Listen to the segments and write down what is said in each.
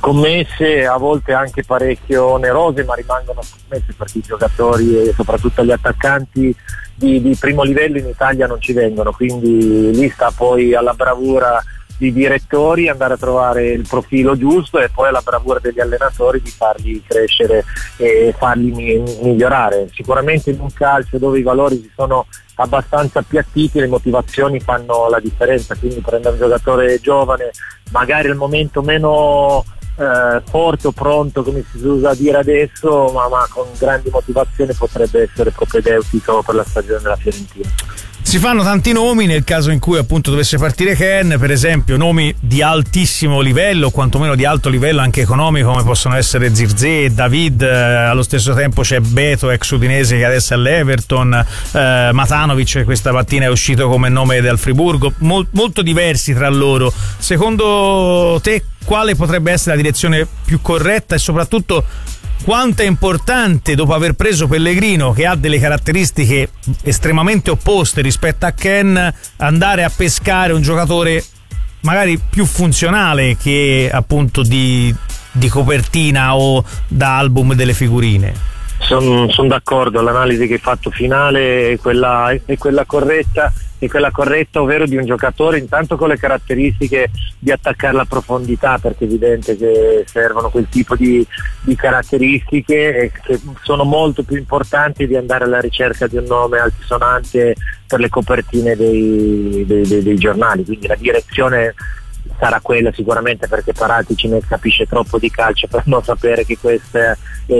scommesse a volte anche parecchio onerose, ma rimangono scommesse perché i giocatori e soprattutto gli attaccanti di primo livello in Italia non ci vengono, quindi lì sta poi alla bravura di direttori andare a trovare il profilo giusto e poi alla bravura degli allenatori di farli crescere e farli migliorare. Sicuramente in un calcio dove i valori si sono abbastanza appiattiti le motivazioni fanno la differenza, quindi prendere un giocatore giovane magari al momento meno forte o pronto, come si usa a dire adesso, ma con grandi motivazioni potrebbe essere propedeutico per la stagione della Fiorentina. Si fanno tanti nomi nel caso in cui appunto dovesse partire Ken, per esempio nomi di altissimo livello, quantomeno di alto livello anche economico, come possono essere Zirkzee, David, allo stesso tempo c'è Beto, ex udinese, che adesso è all'Everton, Matanovic questa mattina è uscito come nome del Friburgo, molto diversi tra loro. Secondo te quale potrebbe essere la direzione più corretta e soprattutto quanto è importante, dopo aver preso Pellegrino che ha delle caratteristiche estremamente opposte rispetto a Ken, andare a pescare un giocatore magari più funzionale che appunto di copertina o da album delle figurine? Sono d'accordo, l'analisi che hai fatto finale è quella corretta, ovvero di un giocatore intanto con le caratteristiche di attaccare la profondità, perché è evidente che servono quel tipo di caratteristiche e che sono molto più importanti di andare alla ricerca di un nome altisonante per le copertine dei giornali, quindi la direzione sarà quella sicuramente, perché Paratici ne capisce troppo di calcio per non sapere che questa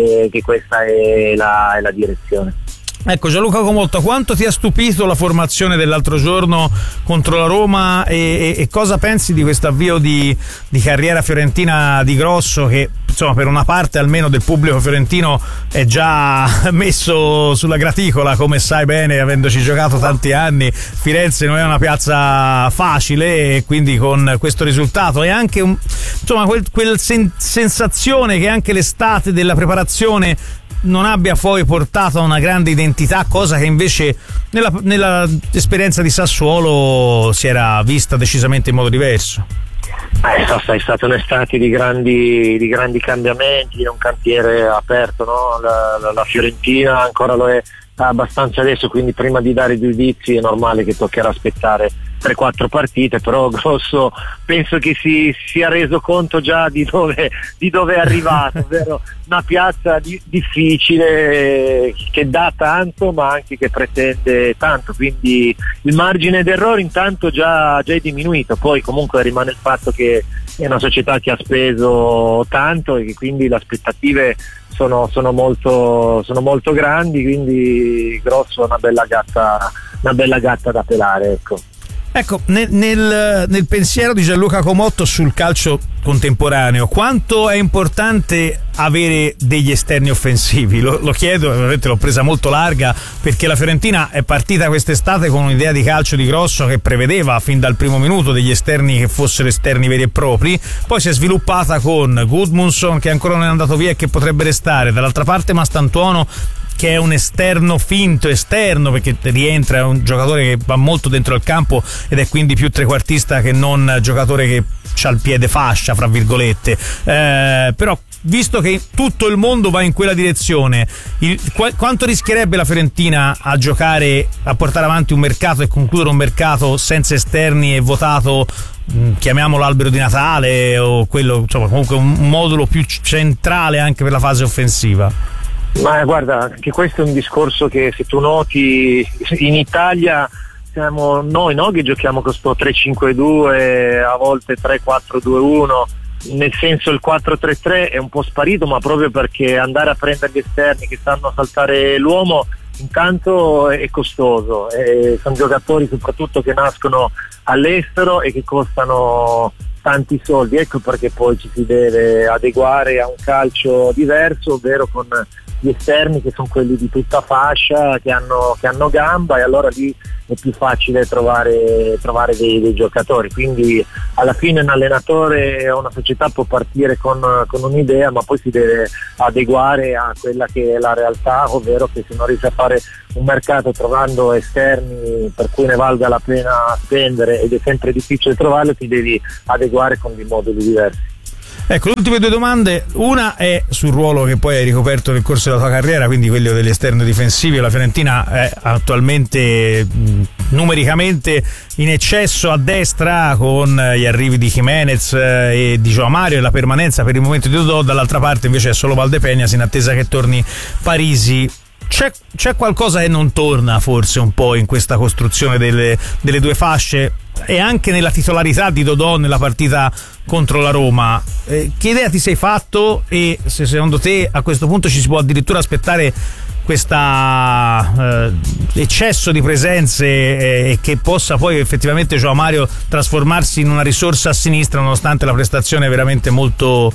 è la direzione. Ecco, Gianluca Comotto, quanto ti ha stupito la formazione dell'altro giorno contro la Roma e cosa pensi di questo avvio di carriera fiorentina di Grosso, che insomma per una parte almeno del pubblico fiorentino è già messo sulla graticola, come sai bene avendoci giocato tanti anni. Firenze non è una piazza facile e quindi con questo risultato e anche quel sensazione che anche l'estate della preparazione non abbia poi portato a una grande identità, cosa che invece nella esperienza di Sassuolo si era vista decisamente in modo diverso. È stata un'estate di grandi cambiamenti, è un cantiere aperto, no? La Fiorentina ancora lo è abbastanza adesso, quindi prima di dare giudizi è normale che toccherà aspettare 3-4 partite, però Grosso penso che si sia reso conto già di dove è arrivato, ovvero una piazza difficile che dà tanto ma anche che pretende tanto, quindi il margine d'errore intanto già è diminuito, poi comunque rimane il fatto che è una società che ha speso tanto e che quindi le aspettative sono molto grandi, quindi Grosso è una bella gatta da pelare, ecco. Ecco, nel pensiero di Gianluca Comotto sul calcio contemporaneo, quanto è importante avere degli esterni offensivi? Lo chiedo, ovviamente l'ho presa molto larga, perché la Fiorentina è partita quest'estate con un'idea di calcio di Grosso che prevedeva fin dal primo minuto degli esterni che fossero esterni veri e propri, poi si è sviluppata con Gudmundsson che ancora non è andato via e che potrebbe restare, dall'altra parte Mastantuono che è un esterno finto esterno, perché rientra, è un giocatore che va molto dentro il campo ed è quindi più trequartista che non giocatore che c'ha il piede fascia, fra virgolette, però visto che tutto il mondo va in quella direzione, quanto rischierebbe la Fiorentina a giocare, a portare avanti un mercato e concludere un mercato senza esterni e votato, chiamiamolo albero di Natale o quello, insomma comunque un modulo più centrale anche per la fase offensiva? Ma guarda, anche questo è un discorso che, se tu noti, in Italia siamo noi, no, che giochiamo con sto 3-5-2, a volte 3-4-2-1, nel senso il 4-3-3 è un po' sparito, ma proprio perché andare a prendere gli esterni che sanno saltare l'uomo intanto è costoso, sono giocatori soprattutto che nascono all'estero e che costano tanti soldi, ecco perché poi ci si deve adeguare a un calcio diverso, ovvero con gli esterni che sono quelli di tutta fascia, che hanno gamba, e allora lì è più facile trovare dei giocatori, quindi alla fine un allenatore o una società può partire con un'idea, ma poi si deve adeguare a quella che è la realtà, ovvero che se non riesci a fare un mercato trovando esterni per cui ne valga la pena spendere, ed è sempre difficile trovarlo, ti devi adeguare con dei moduli diversi. Ecco, le ultime due domande, una è sul ruolo che poi hai ricoperto nel corso della tua carriera, quindi quello degli esterni difensivi. La Fiorentina è attualmente numericamente in eccesso a destra, con gli arrivi di Jimenez e di João Mario e la permanenza per il momento di Dodò. Dall'altra parte invece è solo Valdepeñas, in attesa che torni Parisi. C'è qualcosa che non torna forse un po' in questa costruzione delle due fasce e anche nella titolarità di Dodò nella partita contro la Roma. Che idea ti sei fatto, e se secondo te a questo punto ci si può addirittura aspettare questa eccesso di presenze e che possa poi effettivamente João Mario trasformarsi in una risorsa a sinistra, nonostante la prestazione veramente molto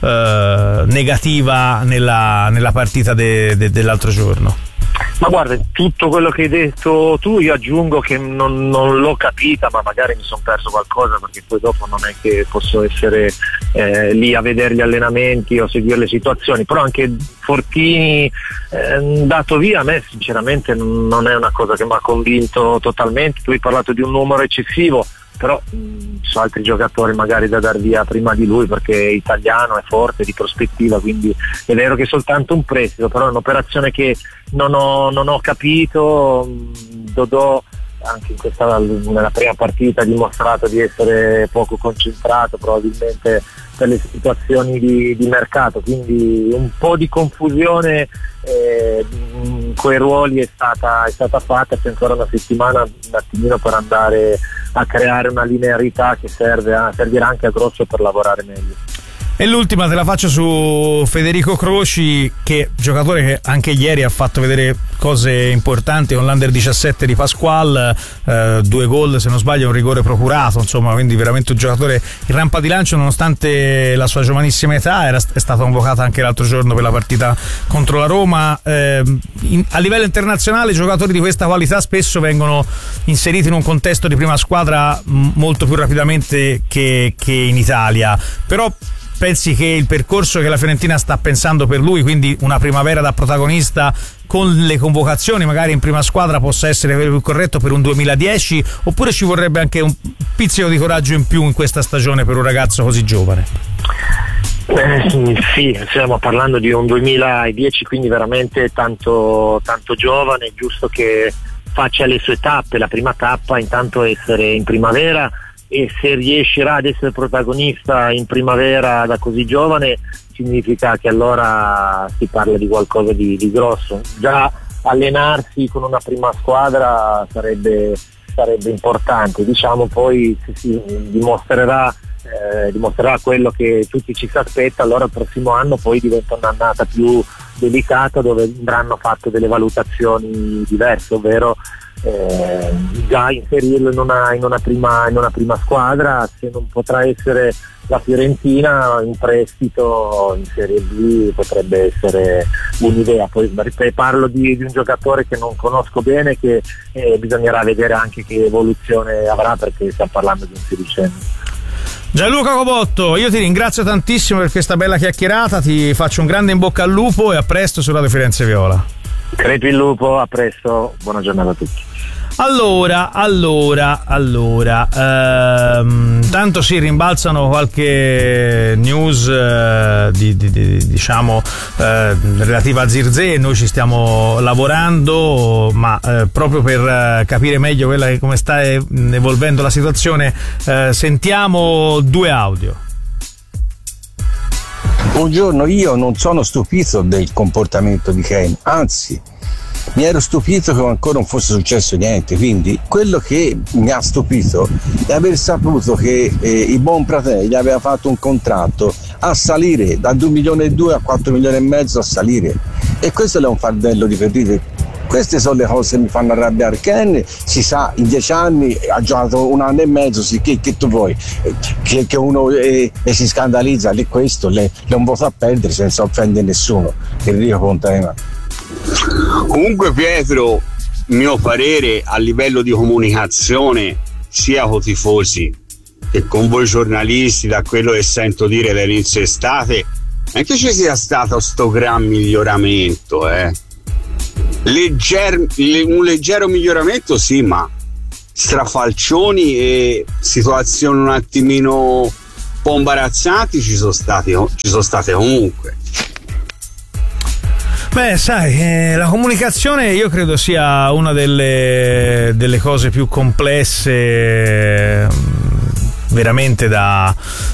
negativa nella partita dell'altro giorno? Ma guarda, tutto quello che hai detto tu, io aggiungo che non l'ho capita, ma magari mi sono perso qualcosa, perché poi dopo non è che posso essere lì a vedere gli allenamenti o seguire le situazioni, però anche Fortini dato via, a me sinceramente non è una cosa che mi ha convinto totalmente. Tu hai parlato di un numero eccessivo, però ci sono altri giocatori magari da dar via prima di lui, perché è italiano, è forte, di prospettiva, quindi è vero che è soltanto un prestito, però è un'operazione che non ho capito. Dodò anche nella prima partita ha dimostrato di essere poco concentrato, probabilmente per le situazioni di mercato, quindi un po' di confusione coi ruoli è stata fatta. C'è ancora una settimana un attimino per andare a creare una linearità che servirà anche a Grosso per lavorare meglio. E l'ultima te la faccio su Federico Croci, che giocatore che anche ieri ha fatto vedere cose importanti con l'Under 17 di Pasqual, 2 gol se non sbaglio, un rigore procurato, insomma, quindi veramente un giocatore in rampa di lancio nonostante la sua giovanissima età. È stato convocato anche l'altro giorno per la partita contro la Roma. A livello internazionale giocatori di questa qualità spesso vengono inseriti in un contesto di prima squadra molto più rapidamente che in Italia, però pensi che il percorso che la Fiorentina sta pensando per lui, quindi una primavera da protagonista con le convocazioni magari in prima squadra, possa essere più corretto per un 2010, oppure ci vorrebbe anche un pizzico di coraggio in più in questa stagione per un ragazzo così giovane? Sì, stiamo parlando di un 2010, quindi veramente tanto giovane, giusto che faccia le sue tappe. La prima tappa intanto è essere in primavera, e se riuscirà ad essere protagonista in primavera da così giovane significa che allora si parla di qualcosa di grosso. Già allenarsi con una prima squadra sarebbe importante, diciamo. Poi se si dimostrerà quello che tutti ci si aspetta, allora il prossimo anno poi diventa un'annata più delicata, dove andranno fatte delle valutazioni diverse, ovvero già inserirlo in una prima squadra. Se non potrà essere la Fiorentina, in prestito in Serie B potrebbe essere un'idea. Poi parlo di un giocatore che non conosco bene, che bisognerà vedere anche che evoluzione avrà, perché stiamo parlando di un sedicenne. Gianluca Cobotto, io ti ringrazio tantissimo per questa bella chiacchierata, ti faccio un grande in bocca al lupo e a presto su Radio Firenze Viola. Crepi il lupo, a presto, buona giornata a tutti. Allora, tanto si rimbalzano qualche news diciamo relativa a Zirkzee. Noi ci stiamo lavorando, ma proprio per capire meglio come sta evolvendo la situazione, sentiamo 2 audio. Buongiorno, io non sono stupito del comportamento di Kane, anzi mi ero stupito che ancora non fosse successo niente. Quindi quello che mi ha stupito è aver saputo che il buon Pratè gli aveva fatto un contratto a salire da 2,2 milioni a 4,5 milioni a salire, e questo è un fardello di perdite. Queste sono le cose che mi fanno arrabbiare. Ken, si sa, in 10 anni ha giocato 1 anno e mezzo, sì, che tu vuoi? Che uno si scandalizza, questo non vota a perdere senza offendere nessuno. Enrico Contaema. Comunque Pietro, mio parere a livello di comunicazione, sia con i tifosi che con voi giornalisti, da quello che sento dire dall'inizio estate, non è che ci sia stato sto gran miglioramento, un leggero miglioramento sì, ma strafalcioni e situazioni un attimino po' imbarazzanti ci sono state comunque. Beh, sai, la comunicazione io credo sia una delle cose più complesse veramente da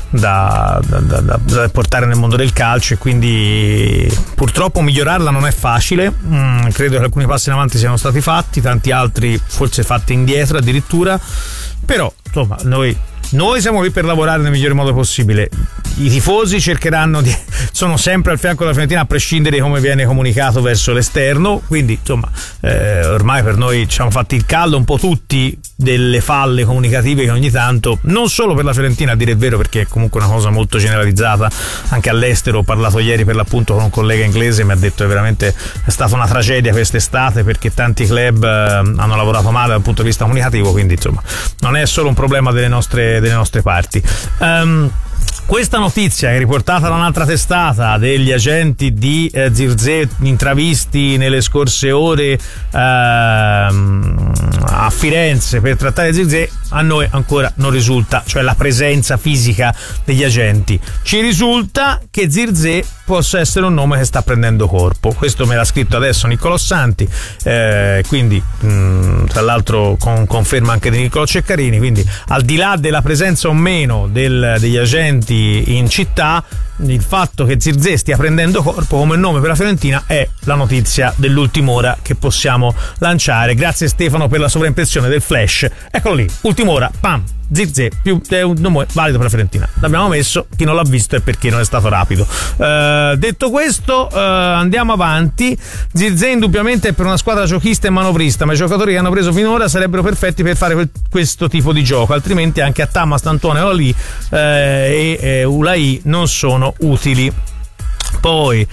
portare nel mondo del calcio, e quindi purtroppo migliorarla non è facile. Credo che alcuni passi in avanti siano stati fatti, tanti altri forse fatti indietro addirittura, però insomma noi siamo qui per lavorare nel migliore modo possibile. I tifosi sono sempre al fianco della Fiorentina a prescindere di come viene comunicato verso l'esterno, quindi insomma ormai per noi ci siamo fatti il caldo un po' tutti delle falle comunicative che ogni tanto, non solo per la Fiorentina a dire il vero, perché è comunque una cosa molto generalizzata anche all'estero. Ho parlato ieri per l'appunto con un collega inglese, mi ha detto che veramente è stata una tragedia quest'estate perché tanti club hanno lavorato male dal punto di vista comunicativo, quindi insomma non è solo un problema delle nostre parti. Questa notizia è riportata da un'altra testata degli agenti di Zirkzee intravisti nelle scorse ore a Firenze per trattare Zirkzee. A noi ancora non risulta, cioè la presenza fisica degli agenti. Ci risulta che Zirkzee possa essere un nome che sta prendendo corpo. Questo me l'ha scritto adesso Niccolò Santi, quindi tra l'altro con conferma anche di Niccolò Ceccarini, quindi al di là della presenza o meno degli agenti in città, il fatto che Zirkzee stia prendendo corpo come nome per la Fiorentina è la notizia dell'ultima ora che possiamo lanciare. Grazie Stefano per la sovraimpressione del flash. Eccolo lì, ultima ora, pam, Zirkzee è un nome valido per la Fiorentina. L'abbiamo messo, chi non l'ha visto è perché non è stato rapido. Detto questo, andiamo avanti. Zirkzee indubbiamente è per una squadra giochista e manovrista, ma i giocatori che hanno preso finora sarebbero perfetti per fare questo tipo di gioco, altrimenti anche Attama, Stantone, Olali e Ulai non sono utili. Poi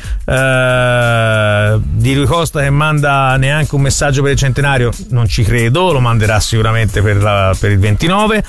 di Rui Costa che manda neanche un messaggio per il centenario, non ci credo, lo manderà sicuramente per il 29.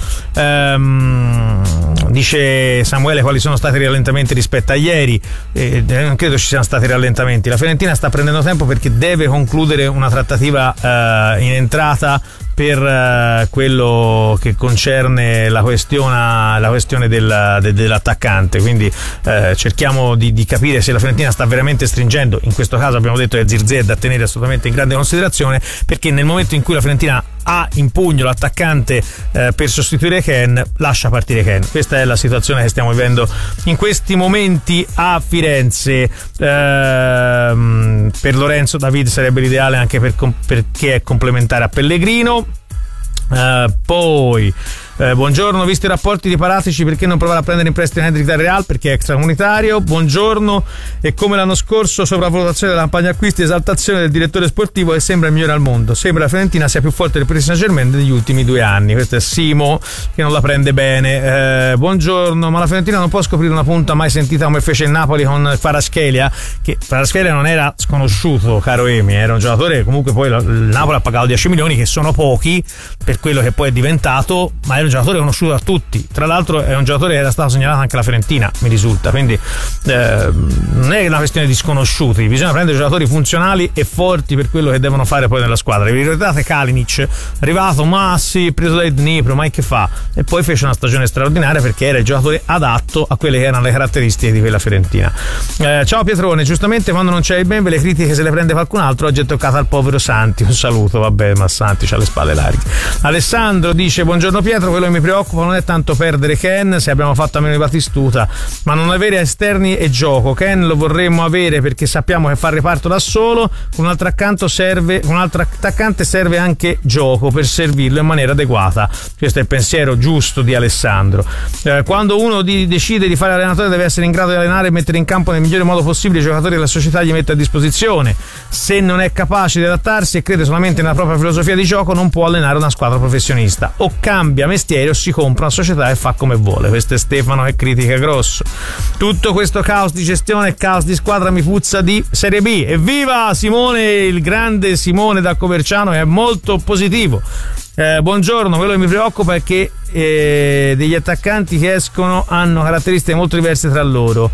Dice Samuele quali sono stati i rallentamenti rispetto a ieri. Non credo ci siano stati rallentamenti. La Fiorentina sta prendendo tempo perché deve concludere una trattativa in entrata per quello che concerne la questione dell'attaccante, quindi cerchiamo di capire se la Fiorentina sta veramente stringendo. In questo caso abbiamo detto che Zirkzee è da tenere assolutamente in grande considerazione, perché nel momento in cui la Fiorentina ha in pugno l'attaccante per sostituire Ken, lascia partire Ken. Questa è la situazione che stiamo vivendo in questi momenti a Firenze. Per Lorenzo David sarebbe l'ideale anche perché è complementare a Pellegrino. Poi buongiorno, visto i rapporti di Paratici, perché non provare a prendere in prestito Hendrik dal Real perché è extracomunitario? Buongiorno, e come l'anno scorso sopravvalutazione della campagna acquisti, esaltazione del direttore sportivo che sembra il migliore al mondo, sembra la Fiorentina sia più forte del Paris Saint-Germain degli ultimi 2 anni. Questo è Simo che non la prende bene. Buongiorno, ma la Fiorentina non può scoprire una punta mai sentita come fece il Napoli con Kvaratskhelia, che Kvaratskhelia non era sconosciuto, caro Emi, era un giocatore che comunque poi il Napoli ha pagato 10 milioni, che sono pochi per quello che poi è diventato, ma era un giocatore conosciuto da tutti. Tra l'altro è un giocatore che era stato segnalato anche alla Fiorentina, mi risulta, quindi non è una questione di sconosciuti, bisogna prendere giocatori funzionali e forti per quello che devono fare poi nella squadra. Vi ricordate Kalinic, arrivato, ma sì, preso dai Dnipro, ma che fa? E poi fece una stagione straordinaria perché era il giocatore adatto a quelle che erano le caratteristiche di quella Fiorentina. Ciao Pietrone, giustamente quando non c'è il Benve le critiche se le prende qualcun altro, oggi è toccata al povero Santi. Un saluto, vabbè, ma Santi c'ha le spalle larghe. Alessandro dice buongiorno Pietro, quello che mi preoccupa non è tanto perdere Ken, se abbiamo fatto a meno di Batistuta, ma non avere esterni e gioco. Ken lo vorremmo avere perché sappiamo che fa il reparto da solo, con un altro attaccante serve anche gioco per servirlo in maniera adeguata. Questo è il pensiero giusto di Alessandro. Quando uno decide di fare allenatore deve essere in grado di allenare e mettere in campo nel migliore modo possibile i giocatori che la società gli mette a disposizione. Se non è capace di adattarsi e crede solamente nella propria filosofia di gioco, non può allenare una squadra professionista. O cambia mestiere o si compra una società e fa come vuole. Questo è Stefano che critica grosso. Tutto questo caos di gestione e caos di squadra mi puzza di Serie B. Evviva Simone, il grande Simone da Coverciano, che è molto positivo. Buongiorno, quello che mi preoccupa è che degli attaccanti che escono hanno caratteristiche molto diverse tra loro,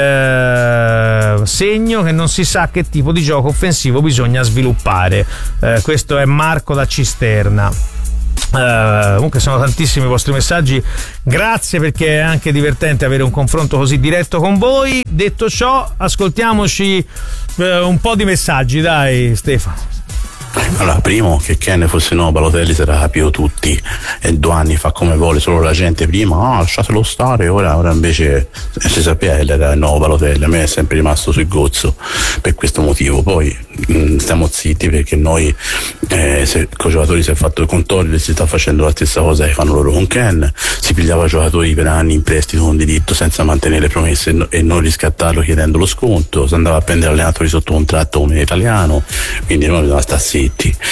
segno che non si sa che tipo di gioco offensivo bisogna sviluppare. Questo è Marco da Cisterna. Comunque sono tantissimi i vostri messaggi, grazie, perché è anche divertente avere un confronto così diretto con voi. Detto ciò, ascoltiamoci un po' di messaggi, dai Stefano. Allora, primo, che Ken fosse nuovo Balotelli si era capito tutti, e 2 anni fa come vuole solo la gente prima, lasciatelo stare, ora invece si sapeva che era il nuovo Balotelli. A me è sempre rimasto sul gozzo per questo motivo. Poi stiamo zitti, perché noi se con i giocatori si è fatto il controllo, si sta facendo la stessa cosa che fanno loro con Ken, si pigliava giocatori per anni in prestito con diritto senza mantenere le promesse e non riscattarlo chiedendo lo sconto, si andava a prendere allenatori sotto contratto come italiano, quindi noi dobbiamo stare zitti.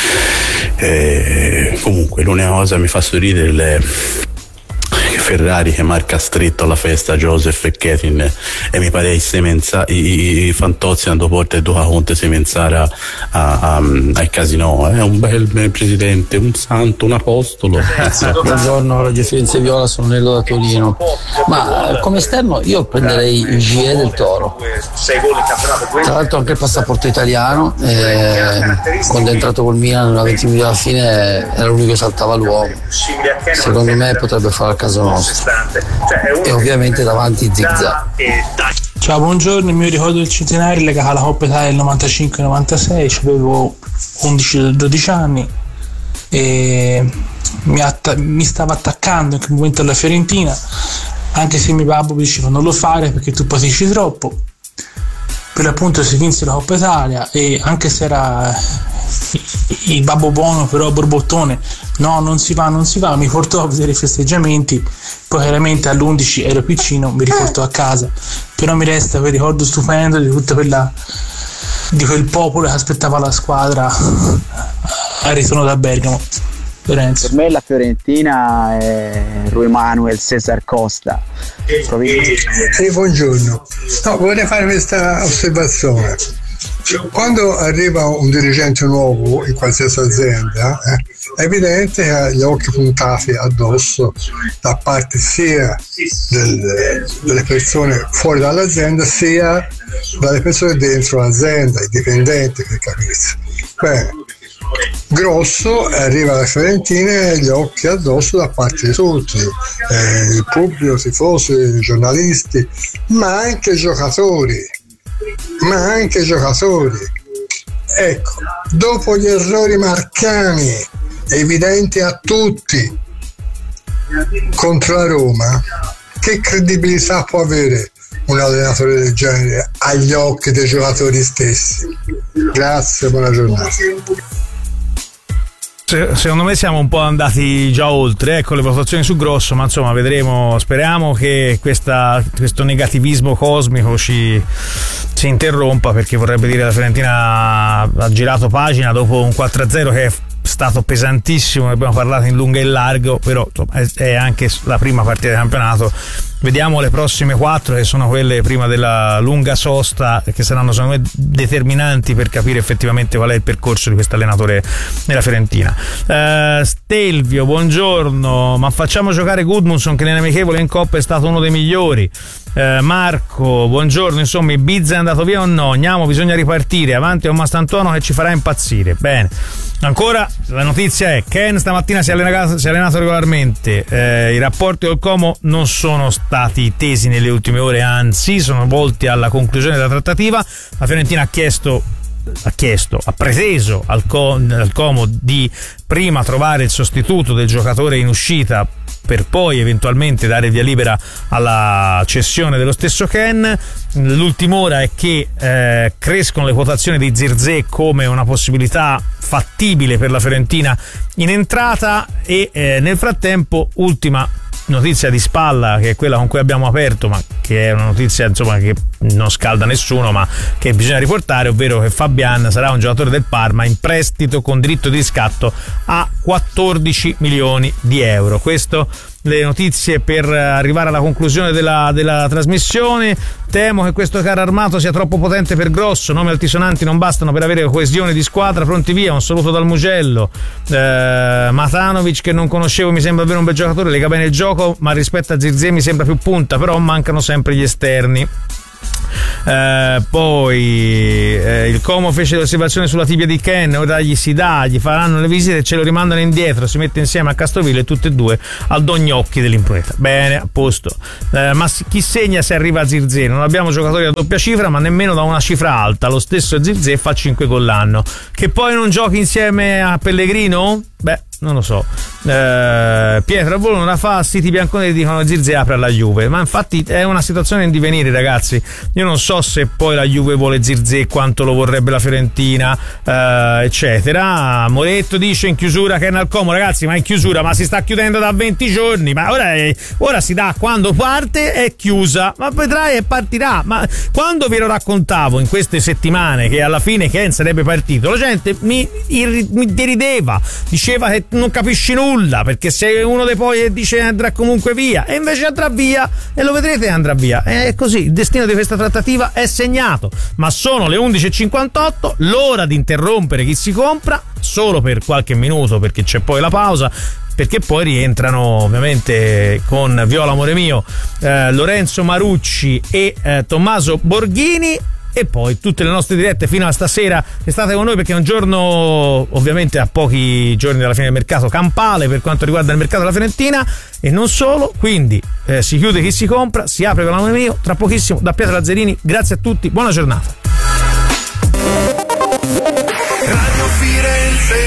Comunque l'unica cosa mi fa sorridere Ferrari che marca stretto alla festa Joseph e Catherine, e mi pare i Fantozzi andando porta e Duca Conte Semenzara al casino. È un bel presidente, un santo, un apostolo. Buongiorno, Radio Firenze Viola, sono Nello da Torino. Ma come esterno io prenderei il GE del Toro, tra l'altro anche il passaporto italiano, quando è entrato col Milan nella 20 minuti alla fine era l'unico che saltava l'uomo. Secondo me potrebbe fare il caso nostro, e ovviamente davanti Zigzag. Ciao, buongiorno. Il mio ricordo del centenario è legato alla Coppa Italia del 95-96, avevo 11-12 anni e mi stava attaccando in quel momento alla Fiorentina, anche se mio babbo mi diceva non lo fare perché tu patisci troppo. Per l'appunto si vinse la Coppa Italia, e anche se era il babbo buono però borbottone, no non si va, mi portò a vedere i festeggiamenti. Poi chiaramente all'11 ero piccino, mi riportò a casa, però mi resta quel ricordo stupendo di tutta di quel popolo che aspettava la squadra al ritorno da Bergamo. Lorenzo. Per me la Fiorentina è Rui Manuel Cesar Costa. Sì, buongiorno. No, vorrei fare questa osservazione. Quando arriva un dirigente nuovo in qualsiasi azienda, è evidente che ha gli occhi puntati addosso da parte sia delle persone fuori dall'azienda, sia dalle persone dentro l'azienda, i dipendenti, per capirsi. Bene. Grosso arriva alla Fiorentina e gli occhi addosso da parte di tutti, il pubblico, i tifosi, i giornalisti, ma anche giocatori. Ecco, dopo gli errori marcani evidenti a tutti contro la Roma, che credibilità può avere un allenatore del genere agli occhi dei giocatori stessi? Grazie, buona giornata. Secondo me siamo un po' andati già oltre con le valutazioni su Grosso, ma insomma vedremo, speriamo che questo negativismo cosmico ci interrompa, perché vorrebbe dire che la Fiorentina ha girato pagina dopo un 4-0 che è stato pesantissimo, ne abbiamo parlato in lungo e in largo, però insomma, è anche la prima partita del campionato. Vediamo le prossime 4, che sono quelle prima della lunga sosta, che saranno secondo me determinanti per capire effettivamente qual è il percorso di questo allenatore nella Fiorentina. Stelvio, buongiorno, ma facciamo giocare Gudmundsson, che nell'amichevole in Coppa è stato uno dei migliori. Marco, buongiorno, insomma Ibiza è andato via o no? Andiamo, bisogna ripartire, avanti a un Mastantuono che ci farà impazzire. Bene, ancora la notizia è Ken stamattina si è allenato regolarmente, i rapporti col Como non sono stati tesi nelle ultime ore, anzi sono volti alla conclusione della trattativa. La Fiorentina ha preteso al Como di prima trovare il sostituto del giocatore in uscita per poi eventualmente dare via libera alla cessione dello stesso Ken. L'ultima ora è che crescono le quotazioni di Zirkzee come una possibilità fattibile per la Fiorentina in entrata, e nel frattempo ultima notizia di spalla, che è quella con cui abbiamo aperto, ma che è una notizia insomma che non scalda nessuno, ma che bisogna riportare, ovvero che Fabian sarà un giocatore del Parma in prestito con diritto di riscatto a 14 milioni di euro. Questo le notizie per arrivare alla conclusione della trasmissione. Temo che questo carro armato sia troppo potente per Grosso, nomi altisonanti non bastano per avere coesione di squadra. Pronti via, un saluto dal Mugello. Matanovic, che non conoscevo, mi sembra davvero un bel giocatore, lega bene il gioco, ma rispetto a Zirkzee mi sembra più punta, però mancano sempre gli esterni. Poi il Como fece l'osservazione sulla tibia di Ken, ora gli si dà, gli faranno le visite e ce lo rimandano indietro, si mette insieme a Castroville tutte e due al Dognocchi dell'impresa. Bene, a posto. Ma chi segna se arriva a Zirze? Non abbiamo giocatori a doppia cifra, ma nemmeno da una cifra alta. Lo stesso Zirze fa 5 gol l'anno. Che poi non giochi insieme a Pellegrino? Beh, non lo so. Pietro, a Volo non la fa, City bianconeri dicono Zirze apre alla Juve, ma infatti è una situazione in divenire, ragazzi. Io non so se poi la Juve vuole Zirze quanto lo vorrebbe la Fiorentina, eccetera. Moretto dice in chiusura che è nel Como, ragazzi, ma in chiusura, ma si sta chiudendo da 20 giorni, ma ora si dà, quando parte è chiusa, ma vedrai e partirà. Ma quando ve lo raccontavo in queste settimane che alla fine Ken sarebbe partito, la gente mi derideva, diceva che non capisci nulla, perché se uno dei poi dice andrà comunque via, e invece andrà via, e lo vedrete, andrà via. È così, il destino di questa trattativa è segnato. Ma sono le 11:58, l'ora di interrompere chi si compra solo per qualche minuto, perché c'è poi la pausa, perché poi rientrano ovviamente con Viola Amore Mio Lorenzo Marucci e Tommaso Borghini. E poi tutte le nostre dirette fino a stasera state con noi, perché è un giorno, ovviamente a pochi giorni dalla fine del mercato campale per quanto riguarda il mercato della Fiorentina e non solo. Quindi si chiude chi si compra, si apre con l'amore mio tra pochissimo da Pietro Lazzarini. Grazie a tutti, buona giornata. Radio Firenze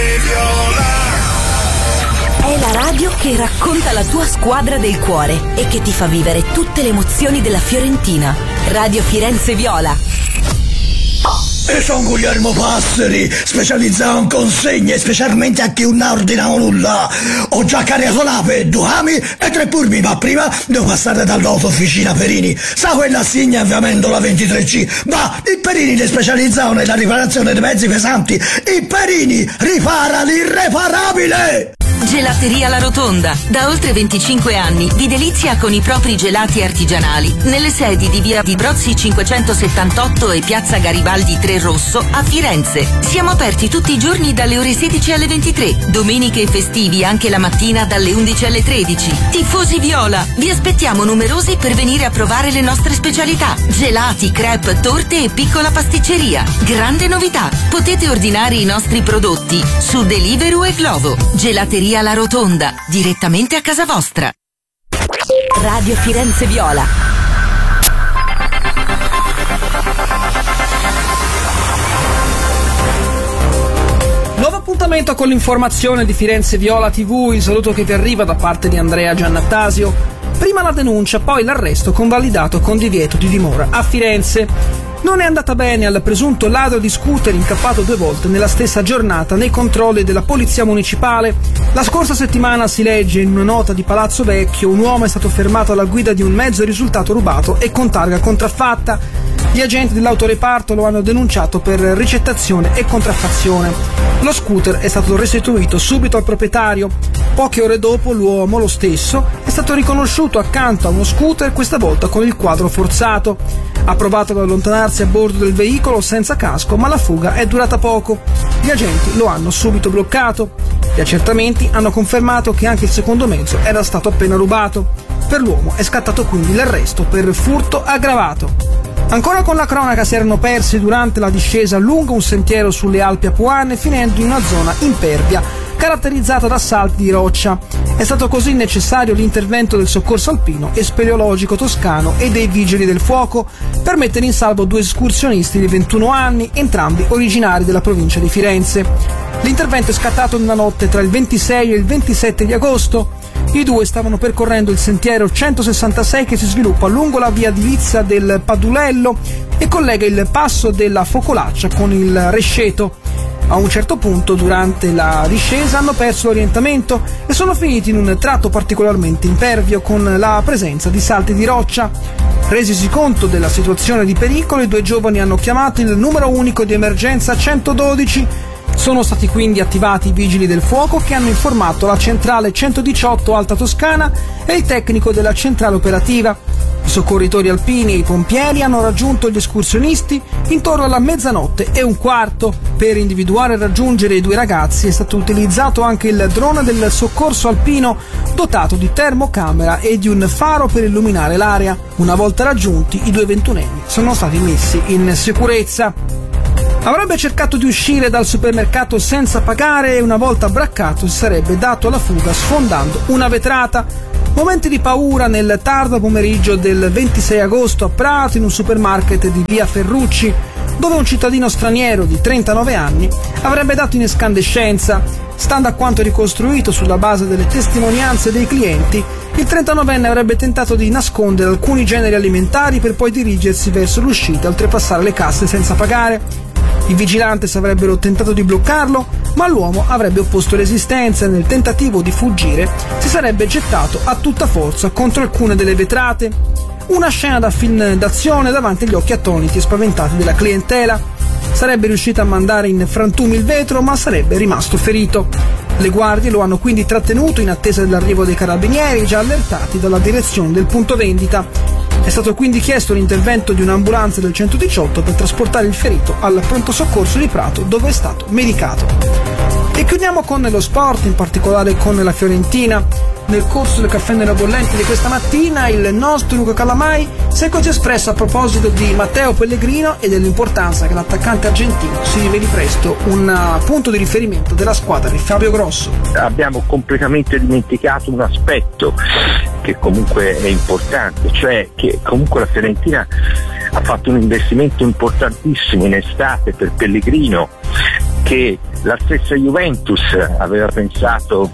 Viola è la radio che racconta la tua squadra del cuore e che ti fa vivere tutte le emozioni della Fiorentina. Radio Firenze Viola. E sono Guglielmo Passeri, specializzato in consegne, specialmente a chi non ordina nulla. Ho già caricato l'ape, 2 ami e 3 purmi, ma prima devo passare dall'autofficina Perini. Sa quella signa avviamento la 23C, ma il Perini è specializzato nella riparazione dei mezzi pesanti. Il Perini ripara l'irreparabile! Gelateria La Rotonda. Da oltre 25 anni vi delizia con i propri gelati artigianali nelle sedi di via di Brozzi 578 e piazza Garibaldi 3 Rosso a Firenze. Siamo aperti tutti i giorni dalle ore 16 alle 23, domeniche e festivi anche la mattina dalle 11 alle 13. Tifosi Viola, vi aspettiamo numerosi per venire a provare le nostre specialità: gelati, crepe, torte e piccola pasticceria. Grande novità, potete ordinare i nostri prodotti su Deliveroo e Glovo. Gelateria La Rotonda, direttamente a casa vostra. Radio Firenze Viola. Nuovo appuntamento con l'informazione di Firenze Viola TV, il saluto che vi arriva da parte di Andrea Giannattasio. Prima la denuncia, poi l'arresto convalidato con divieto di dimora a Firenze. Non è andata bene al presunto ladro di scooter incappato 2 volte nella stessa giornata nei controlli della polizia municipale. La scorsa settimana, si legge in una nota di Palazzo Vecchio, un uomo è stato fermato alla guida di un mezzo risultato rubato e con targa contraffatta. Gli agenti dell'autoreparto lo hanno denunciato per ricettazione e contraffazione. Lo scooter è stato restituito subito al proprietario. Poche ore dopo l'uomo, lo stesso, è stato riconosciuto accanto a uno scooter, questa volta con il quadro forzato. Ha provato ad allontanarsi a bordo del veicolo senza casco, ma la fuga è durata poco. Gli agenti lo hanno subito bloccato. Gli accertamenti hanno confermato che anche il secondo mezzo era stato appena rubato. Per l'uomo è scattato quindi l'arresto per furto aggravato. Ancora con la cronaca, si erano persi durante la discesa lungo un sentiero sulle Alpi Apuane, finendo in una zona impervia, caratterizzata da salti di roccia. È stato così necessario l'intervento del soccorso alpino e speleologico toscano e dei vigili del fuoco per mettere in salvo 2 escursionisti di 21 anni, entrambi originari della provincia di Firenze. L'intervento è scattato nella notte tra il 26 e il 27 di agosto. I 2 stavano percorrendo il sentiero 166 che si sviluppa lungo la via di Lizza del Padulello e collega il passo della Focolaccia con il Resceto. A un certo punto, durante la discesa, hanno perso l'orientamento e sono finiti in un tratto particolarmente impervio con la presenza di salti di roccia. Resisi conto della situazione di pericolo, i 2 giovani hanno chiamato il numero unico di emergenza 112. Sono stati quindi attivati i vigili del fuoco che hanno informato la centrale 118 Alta Toscana e il tecnico della centrale operativa. I soccorritori alpini e i pompieri hanno raggiunto gli escursionisti intorno alla 00:15. Per individuare e raggiungere i 2 ragazzi è stato utilizzato anche il drone del soccorso alpino, dotato di termocamera e di un faro per illuminare l'area. Una volta raggiunti, i due ventunenni sono stati messi in sicurezza. Avrebbe cercato di uscire dal supermercato senza pagare e una volta braccato si sarebbe dato alla fuga sfondando una vetrata. Momenti di paura nel tardo pomeriggio del 26 agosto a Prato, in un supermarket di via Ferrucci, dove un cittadino straniero di 39 anni avrebbe dato in escandescenza. Stando a quanto ricostruito sulla base delle testimonianze dei clienti, il 39enne avrebbe tentato di nascondere alcuni generi alimentari per poi dirigersi verso l'uscita e oltrepassare le casse senza pagare. I vigilantes avrebbero tentato di bloccarlo, ma l'uomo avrebbe opposto resistenza e nel tentativo di fuggire si sarebbe gettato a tutta forza contro alcune delle vetrate. Una scena da film d'azione davanti agli occhi attoniti e spaventati della clientela. Sarebbe riuscito a mandare in frantumi il vetro, ma sarebbe rimasto ferito. Le guardie lo hanno quindi trattenuto in attesa dell'arrivo dei carabinieri, già allertati dalla direzione del punto vendita. È stato quindi chiesto l'intervento di un'ambulanza del 118 per trasportare il ferito al pronto soccorso di Prato, dove è stato medicato. E chiudiamo con lo sport, in particolare con la Fiorentina. Nel corso del caffè nella bollente di questa mattina il nostro Luca Calamai si è così espresso a proposito di Matteo Pellegrino e dell'importanza che l'attaccante argentino si riveli presto un punto di riferimento della squadra di Fabio Grosso. Abbiamo completamente dimenticato un aspetto che comunque è importante, cioè che comunque la Fiorentina ha fatto un investimento importantissimo in estate per Pellegrino, che la stessa Juventus aveva pensato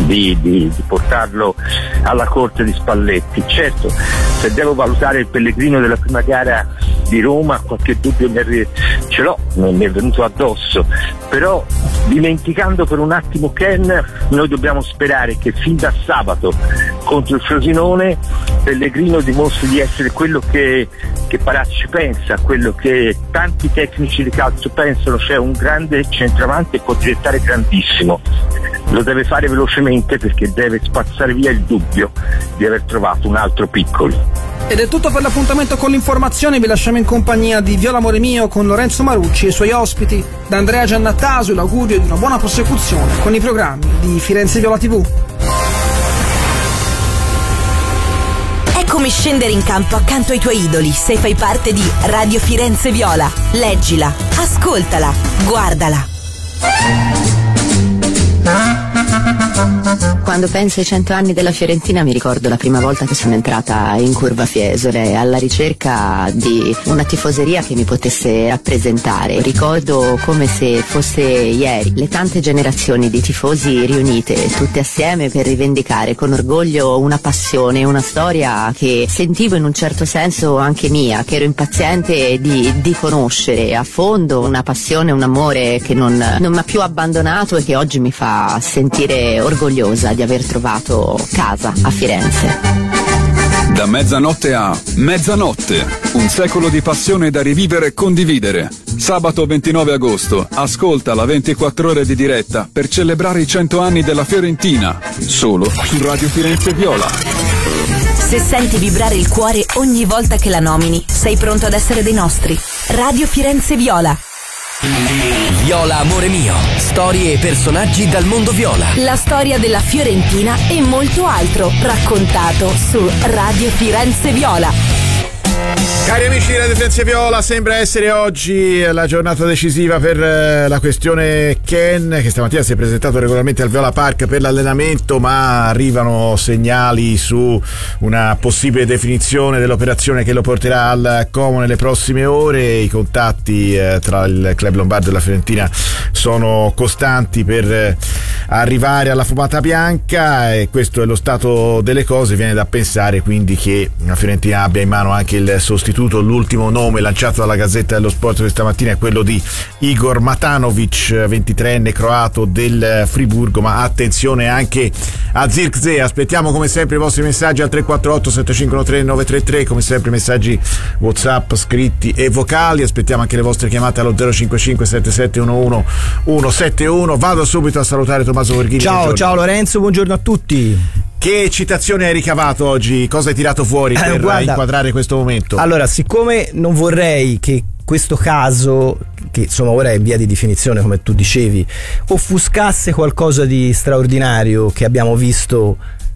di portarlo alla corte di Spalletti. Certo, se devo valutare il Pellegrino della prima gara di Roma, qualche dubbio ce l'ho, non mi è venuto addosso, però dimenticando per un attimo Ken, noi dobbiamo sperare che fin da sabato contro il Frosinone Pellegrino dimostri di essere quello che Paracci pensa, quello che tanti tecnici di calcio pensano, cioè un grande centravanti e può diventare grandissimo. Lo deve fare velocemente perché deve spazzare via il dubbio di aver trovato un altro Piccoli. Ed è tutto per l'appuntamento con l'informazione. Vi lasciamo in compagnia di Viola Amore Mio con Lorenzo Marucci e i suoi ospiti. Da Andrea Giannattasio l'augurio di una buona prosecuzione con i programmi di Firenze Viola TV. È come scendere in campo accanto ai tuoi idoli se fai parte di Radio Firenze Viola. Leggila, ascoltala, guardala. Quando penso ai 100 anni della Fiorentina mi ricordo la prima volta che sono entrata in Curva Fiesole alla ricerca di una tifoseria che mi potesse rappresentare. Ricordo come se fosse ieri le tante generazioni di tifosi riunite tutte assieme per rivendicare con orgoglio una passione, una storia che sentivo in un certo senso anche mia, che ero impaziente di conoscere a fondo, una passione, un amore che non mi ha più abbandonato e che oggi mi fa sentire orgogliosa di aver trovato casa a Firenze. Da mezzanotte a mezzanotte, un secolo di passione da rivivere e condividere. Sabato 29 agosto, ascolta la 24 ore di diretta per celebrare i 100 anni della Fiorentina, solo su Radio Firenze Viola. Se senti vibrare il cuore ogni volta che la nomini, sei pronto ad essere dei nostri. Radio Firenze Viola. Viola Amore Mio, storie e personaggi dal mondo viola. La storia della Fiorentina e molto altro, raccontato su Radio Firenze Viola. Cari amici di Radio Firenze Viola, sembra essere oggi la giornata decisiva per la questione Ken, che stamattina si è presentato regolarmente al Viola Park per l'allenamento, ma arrivano segnali su una possibile definizione dell'operazione che lo porterà al Como nelle prossime ore. I contatti tra il club lombardo e la Fiorentina sono costanti per arrivare alla fumata bianca, e questo è lo stato delle cose. Viene da pensare quindi che la Fiorentina abbia in mano anche il sostituto. L'ultimo nome lanciato dalla Gazzetta dello Sport questa mattina è quello di Igor Matanovic, 23enne croato del Friburgo, ma attenzione anche a Zirkzee. Aspettiamo come sempre i vostri messaggi al 348 7513 933, come sempre messaggi WhatsApp scritti e vocali. Aspettiamo anche le vostre chiamate allo 055 7711 171. Vado subito a salutare Tommaso Verghini. Ciao Lorenzo, buongiorno a tutti. Che citazione hai ricavato oggi? Cosa hai tirato fuori per inquadrare questo momento? Allora, siccome non vorrei che questo caso, che insomma ora è in via di definizione come tu dicevi, offuscasse qualcosa di straordinario che abbiamo visto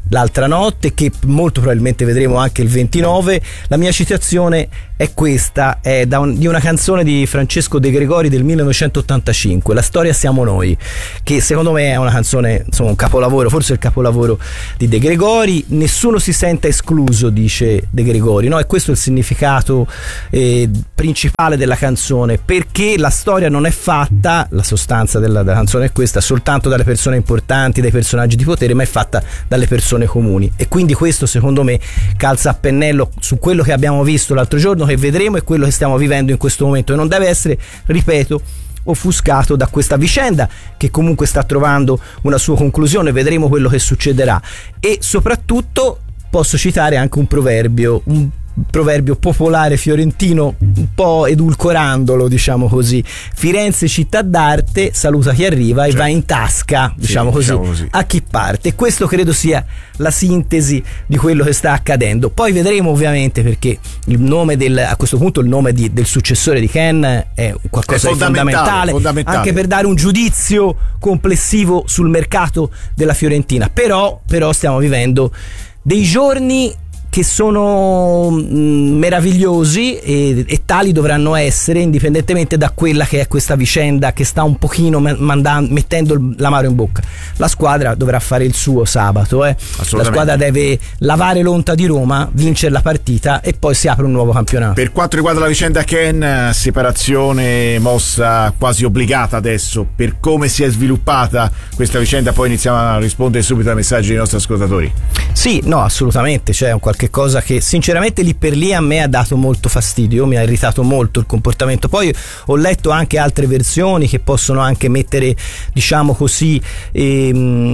l'altra notte, che molto probabilmente vedremo anche il 29. La mia citazione è questa, è di una canzone di Francesco De Gregori del 1985, La storia siamo noi, che secondo me è una canzone, insomma, un capolavoro, forse il capolavoro di De Gregori. Nessuno si senta escluso, dice De Gregori, no? E questo è il significato principale della canzone, perché la storia non è fatta, la sostanza della canzone è questa, soltanto dalle persone importanti, dai personaggi di potere, ma è fatta dalle persone comuni. E quindi questo secondo me calza a pennello su quello che abbiamo visto l'altro giorno, che vedremo, e quello che stiamo vivendo in questo momento, e non deve essere, ripeto, offuscato da questa vicenda che comunque sta trovando una sua conclusione. Vedremo quello che succederà. E soprattutto posso citare anche un proverbio popolare fiorentino, un po' edulcorandolo, diciamo così: Firenze città d'arte, saluta chi arriva e va in tasca, diciamo così, a chi parte. E questo credo sia la sintesi di quello che sta accadendo. Poi vedremo ovviamente, perché il nome a questo punto il nome del successore di Ken è qualcosa di fondamentale, anche per dare un giudizio complessivo sul mercato della Fiorentina. Però stiamo vivendo dei giorni che sono meravigliosi e tali dovranno essere, indipendentemente da quella che è questa vicenda che sta un pochino mettendo l'amaro in bocca. La squadra dovrà fare il suo sabato, La squadra deve lavare l'onta di Roma, vincere la partita e poi si apre un nuovo campionato. Per quanto riguarda la vicenda Ken, separazione mossa quasi obbligata adesso, per come si è sviluppata questa vicenda. Poi iniziamo a rispondere subito ai messaggi dei nostri ascoltatori. Sì, no, assolutamente, c'è un qualche cosa che sinceramente lì per lì a me ha dato molto fastidio, mi ha irritato molto il comportamento. Poi ho letto anche altre versioni che possono anche mettere, diciamo così, cioè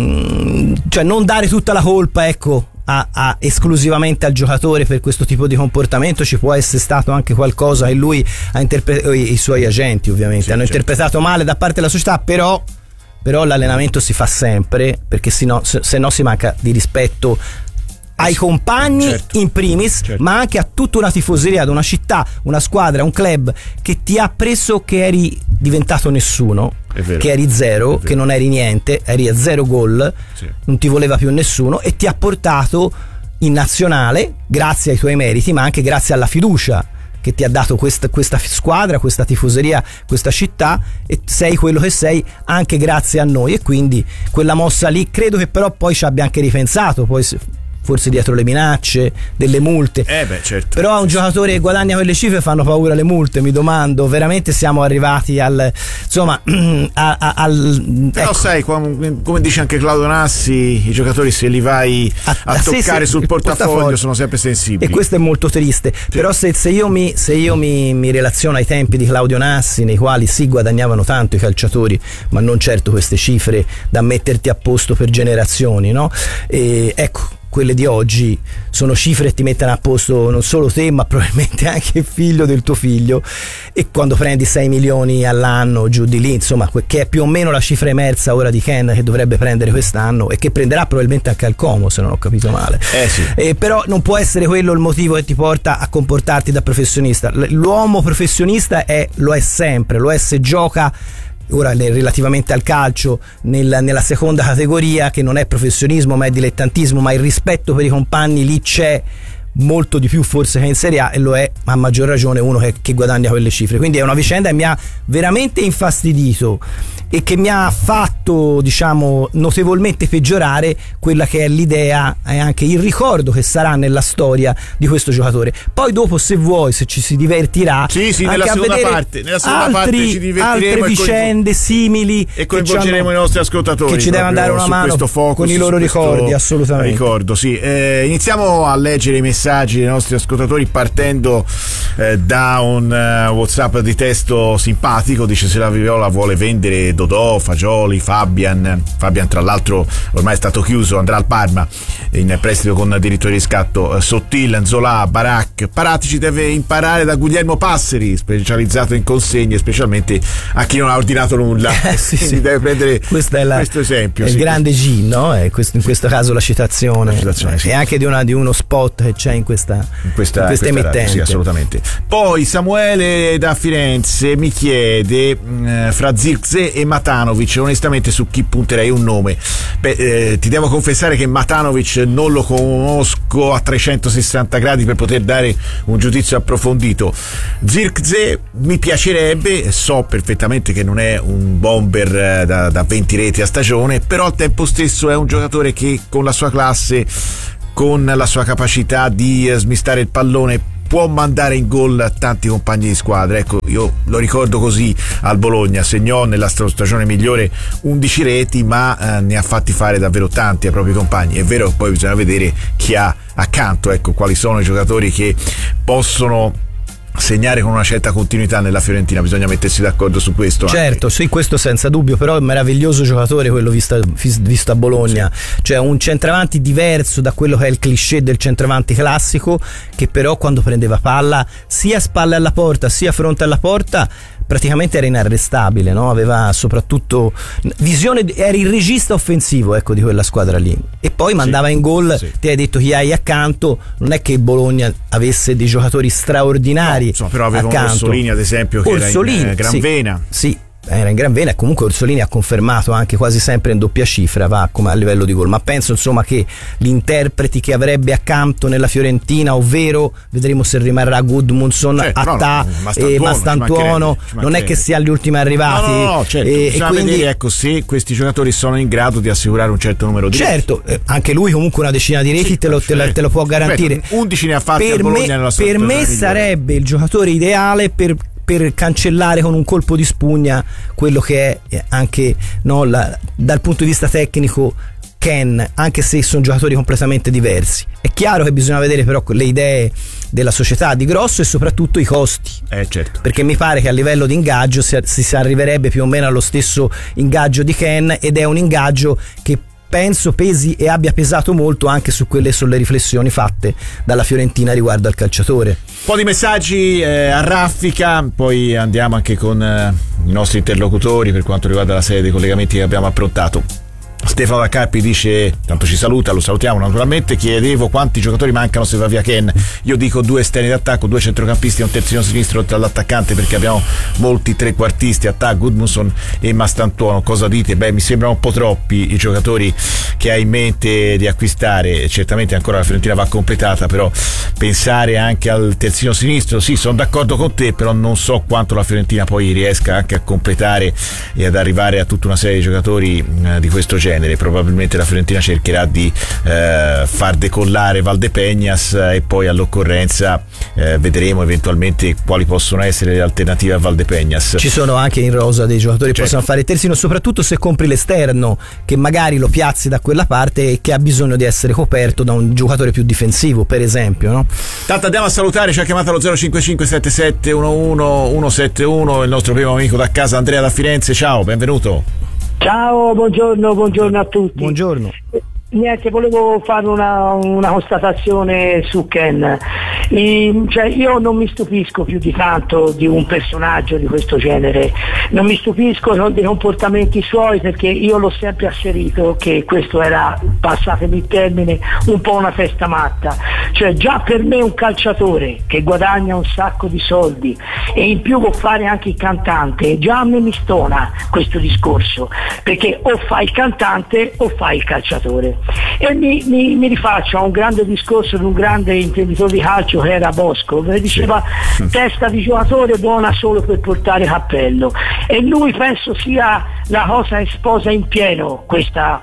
non dare tutta la colpa, ecco, esclusivamente al giocatore per questo tipo di comportamento. Ci può essere stato anche qualcosa che lui ha i suoi agenti ovviamente hanno interpretato male da parte della società, però l'allenamento si fa sempre, perché se no si manca di rispetto ai compagni, in primis, ma anche a tutta una tifoseria, ad una città, una squadra, un club che ti ha preso che eri diventato nessuno, che eri zero, che non eri niente, eri a 0 gol, non ti voleva più nessuno, e ti ha portato in nazionale grazie ai tuoi meriti, ma anche grazie alla fiducia che ti ha dato questa squadra, questa tifoseria, questa città, e sei quello che sei anche grazie a noi. E quindi quella mossa lì credo che però poi ci abbia anche ripensato, poi forse dietro le minacce, delle multe. Però a un giocatore che guadagna quelle cifre fanno paura le multe, mi domando, veramente siamo arrivati al, insomma, però sai, come dice anche Claudio Nassi, i giocatori se li vai a toccare sul portafoglio sono sempre sensibili, e questo è molto triste. Però se io mi relaziono ai tempi di Claudio Nassi, nei quali si guadagnavano tanto i calciatori, ma non certo queste cifre da metterti a posto per generazioni, no? E ecco, quelle di oggi sono cifre che ti mettono a posto non solo te, ma probabilmente anche il figlio del tuo figlio. E quando prendi 6 milioni all'anno, giù di lì, insomma, che è più o meno la cifra emersa ora di Ken, che dovrebbe prendere quest'anno e che prenderà probabilmente anche al Como, se non ho capito male. Però non può essere quello il motivo che ti porta a comportarti da professionista. L'uomo professionista lo è sempre, lo è se gioca, ora relativamente al calcio, nella seconda categoria, che non è professionismo ma è dilettantismo, ma il rispetto per i compagni lì c'è molto di più forse che in Serie A, e lo è a maggior ragione uno che guadagna quelle cifre. Quindi è una vicenda che mi ha veramente infastidito e che mi ha fatto, diciamo, notevolmente peggiorare quella che è l'idea e anche il ricordo che sarà nella storia di questo giocatore. Poi dopo, se vuoi, se ci si divertirà, anche nella seconda parte ci divertiremo, altre vicende simili, e coinvolgeremo i nostri ascoltatori che ci devono dare una mano con i loro ricordi. Assolutamente ricordo, sì. Iniziamo a leggere i messaggi dei nostri ascoltatori partendo da un WhatsApp di testo simpatico. Dice: se la Viola vuole vendere Dodò, Fagioli, Fabian tra l'altro ormai è stato chiuso, andrà al Parma in prestito con diritto di riscatto. Sottil, Nzola, Barak, Paratici deve imparare da Guglielmo Passeri, specializzato in consegne, specialmente a chi non ha ordinato nulla. Si deve prendere questo esempio. È il grande G, no? In questo caso la citazione. E anche di uno spot che c'è in questa emittente. Sì, assolutamente. Poi Samuele da Firenze mi chiede fra Zirkzee e Matanovic, onestamente su chi punterei un nome. Ti devo confessare che Matanovic non lo conosco a 360 gradi per poter dare un giudizio approfondito. Zirkzee mi piacerebbe, so perfettamente che non è un bomber da 20 reti a stagione, però al tempo stesso è un giocatore che con la sua classe, con la sua capacità di smistare il pallone, può mandare in gol tanti compagni di squadra. Ecco, io lo ricordo così al Bologna, segnò nella stagione migliore 11 reti, ma ne ha fatti fare davvero tanti ai propri compagni. È vero, poi bisogna vedere chi ha accanto, ecco, quali sono i giocatori che possono segnare con una certa continuità nella Fiorentina, bisogna mettersi d'accordo su questo. Certo, sì, questo senza dubbio, però è un meraviglioso giocatore quello visto a Bologna, sì. Cioè un centravanti diverso da quello che è il cliché del centravanti classico, che però quando prendeva palla sia spalle alla porta sia fronte alla porta praticamente era inarrestabile, no? Aveva soprattutto visione, era il regista offensivo, ecco, di quella squadra lì, e poi mandava in gol. Sì. Ti hai detto chi hai accanto, non è che il Bologna avesse dei giocatori straordinari, no, insomma, però aveva un Orsolini ad esempio che era in gran vena. Sì, era in gran vena, e comunque Orsolini ha confermato anche quasi sempre in doppia cifra, va come a livello di gol, ma penso insomma che gli interpreti che avrebbe accanto nella Fiorentina, ovvero vedremo se rimarrà Gudmundsson, Attà e Mastantuono, non è che sia agli ultimi arrivati, no, certo, e quindi vedere, ecco, se questi giocatori sono in grado di assicurare un certo numero di reti. Anche lui comunque una decina di reti te lo può garantire. Aspetta, 11 ne ha fatti a Bologna nella sua per me sarebbe il giocatore ideale per cancellare con un colpo di spugna quello che è anche, no, dal punto di vista tecnico Ken, anche se sono giocatori completamente diversi. È chiaro che bisogna vedere però le idee della società di Grosso e soprattutto i costi, certo. Perché mi pare che a livello di ingaggio si arriverebbe più o meno allo stesso ingaggio di Ken, ed è un ingaggio che penso pesi e abbia pesato molto anche sulle riflessioni fatte dalla Fiorentina riguardo al calciatore. Un po' di messaggi a raffica, poi andiamo anche con i nostri interlocutori per quanto riguarda la serie dei collegamenti che abbiamo approntato. Stefano da Carpi dice, tanto ci saluta, lo salutiamo naturalmente, chiedevo quanti giocatori mancano se va via Ken. Io dico 2 esterni d'attacco, 2 centrocampisti e un terzino sinistro oltre all'attaccante, perché abbiamo molti trequartisti, Attà, Gudmundsson e Mastantuono. Cosa dite? Beh, mi sembrano un po' troppi i giocatori che hai in mente di acquistare. Certamente ancora la Fiorentina va completata, però pensare anche al terzino sinistro, sì, sono d'accordo con te, però non so quanto la Fiorentina poi riesca anche a completare e ad arrivare a tutta una serie di giocatori di questo genere. Probabilmente la Fiorentina cercherà di far decollare Valdepeñas e poi all'occorrenza vedremo eventualmente quali possono essere le alternative a Valdepeñas. Ci sono anche in rosa dei giocatori che possono fare il terzino, soprattutto se compri l'esterno che magari lo piazzi da quella parte e che ha bisogno di essere coperto da un giocatore più difensivo, per esempio, no? Tanto andiamo a salutare, ci ha chiamato allo 055 77 11 171 il nostro primo amico da casa, Andrea da Firenze. Ciao, benvenuto. Ciao, buongiorno a tutti. Buongiorno. Niente, volevo fare una constatazione su Ken. Cioè, io non mi stupisco più di tanto di un personaggio di questo genere, non mi stupisco dei comportamenti suoi, perché io l'ho sempre asserito che questo era, passatemi il termine, un po' una testa matta. Cioè, già per me un calciatore che guadagna un sacco di soldi e in più può fare anche il cantante, già a me mi stona questo discorso, perché o fai il cantante o fai il calciatore. E mi rifaccio a un grande discorso di un grande imprenditore di calcio che era Bosco, che diceva testa di giocatore buona solo per portare cappello, e lui penso sia la cosa che sposa in pieno questa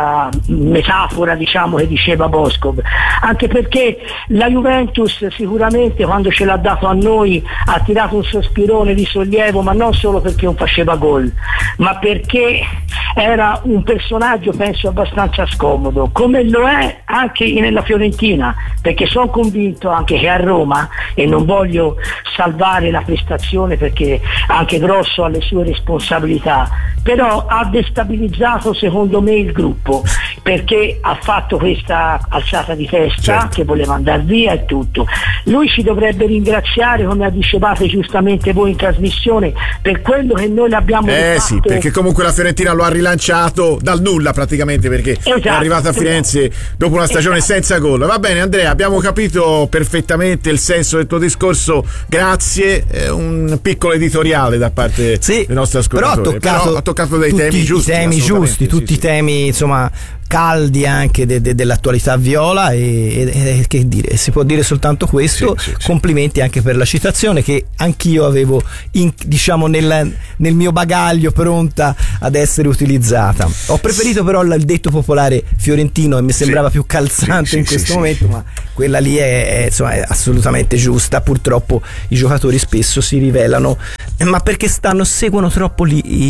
metafora, diciamo, che diceva Bosco, anche perché la Juventus sicuramente quando ce l'ha dato a noi ha tirato un sospirone di sollievo, ma non solo perché non faceva gol, ma perché era un personaggio penso abbastanza scomodo, come lo è anche nella Fiorentina, perché sono convinto anche che a Roma, e non voglio salvare la prestazione perché anche Grosso ha le sue responsabilità, però ha destabilizzato secondo me il gruppo, perché ha fatto questa alzata di testa, che voleva andare via e tutto. Lui ci dovrebbe ringraziare, come dicevate giustamente voi in trasmissione, per quello che noi l'abbiamo fatto. Sì, perché comunque la Fiorentina lo ha rilanciato rilanciato dal nulla praticamente, perché è arrivato a Firenze dopo una stagione senza gol. Va bene Andrea, abbiamo capito perfettamente il senso del tuo discorso, grazie. Un piccolo editoriale da parte del nostro ascoltatore, però ha toccato dei temi giusti, tutti i temi insomma caldi anche dell'attualità viola, e che dire, si può dire soltanto questo. Complimenti anche per la citazione che anch'io avevo diciamo nel mio bagaglio pronta ad essere utilizzata. Ho preferito però il detto popolare fiorentino e mi sembrava più calzante in questo momento, ma quella lì è assolutamente giusta. Purtroppo i giocatori spesso si rivelano, ma perché seguono troppo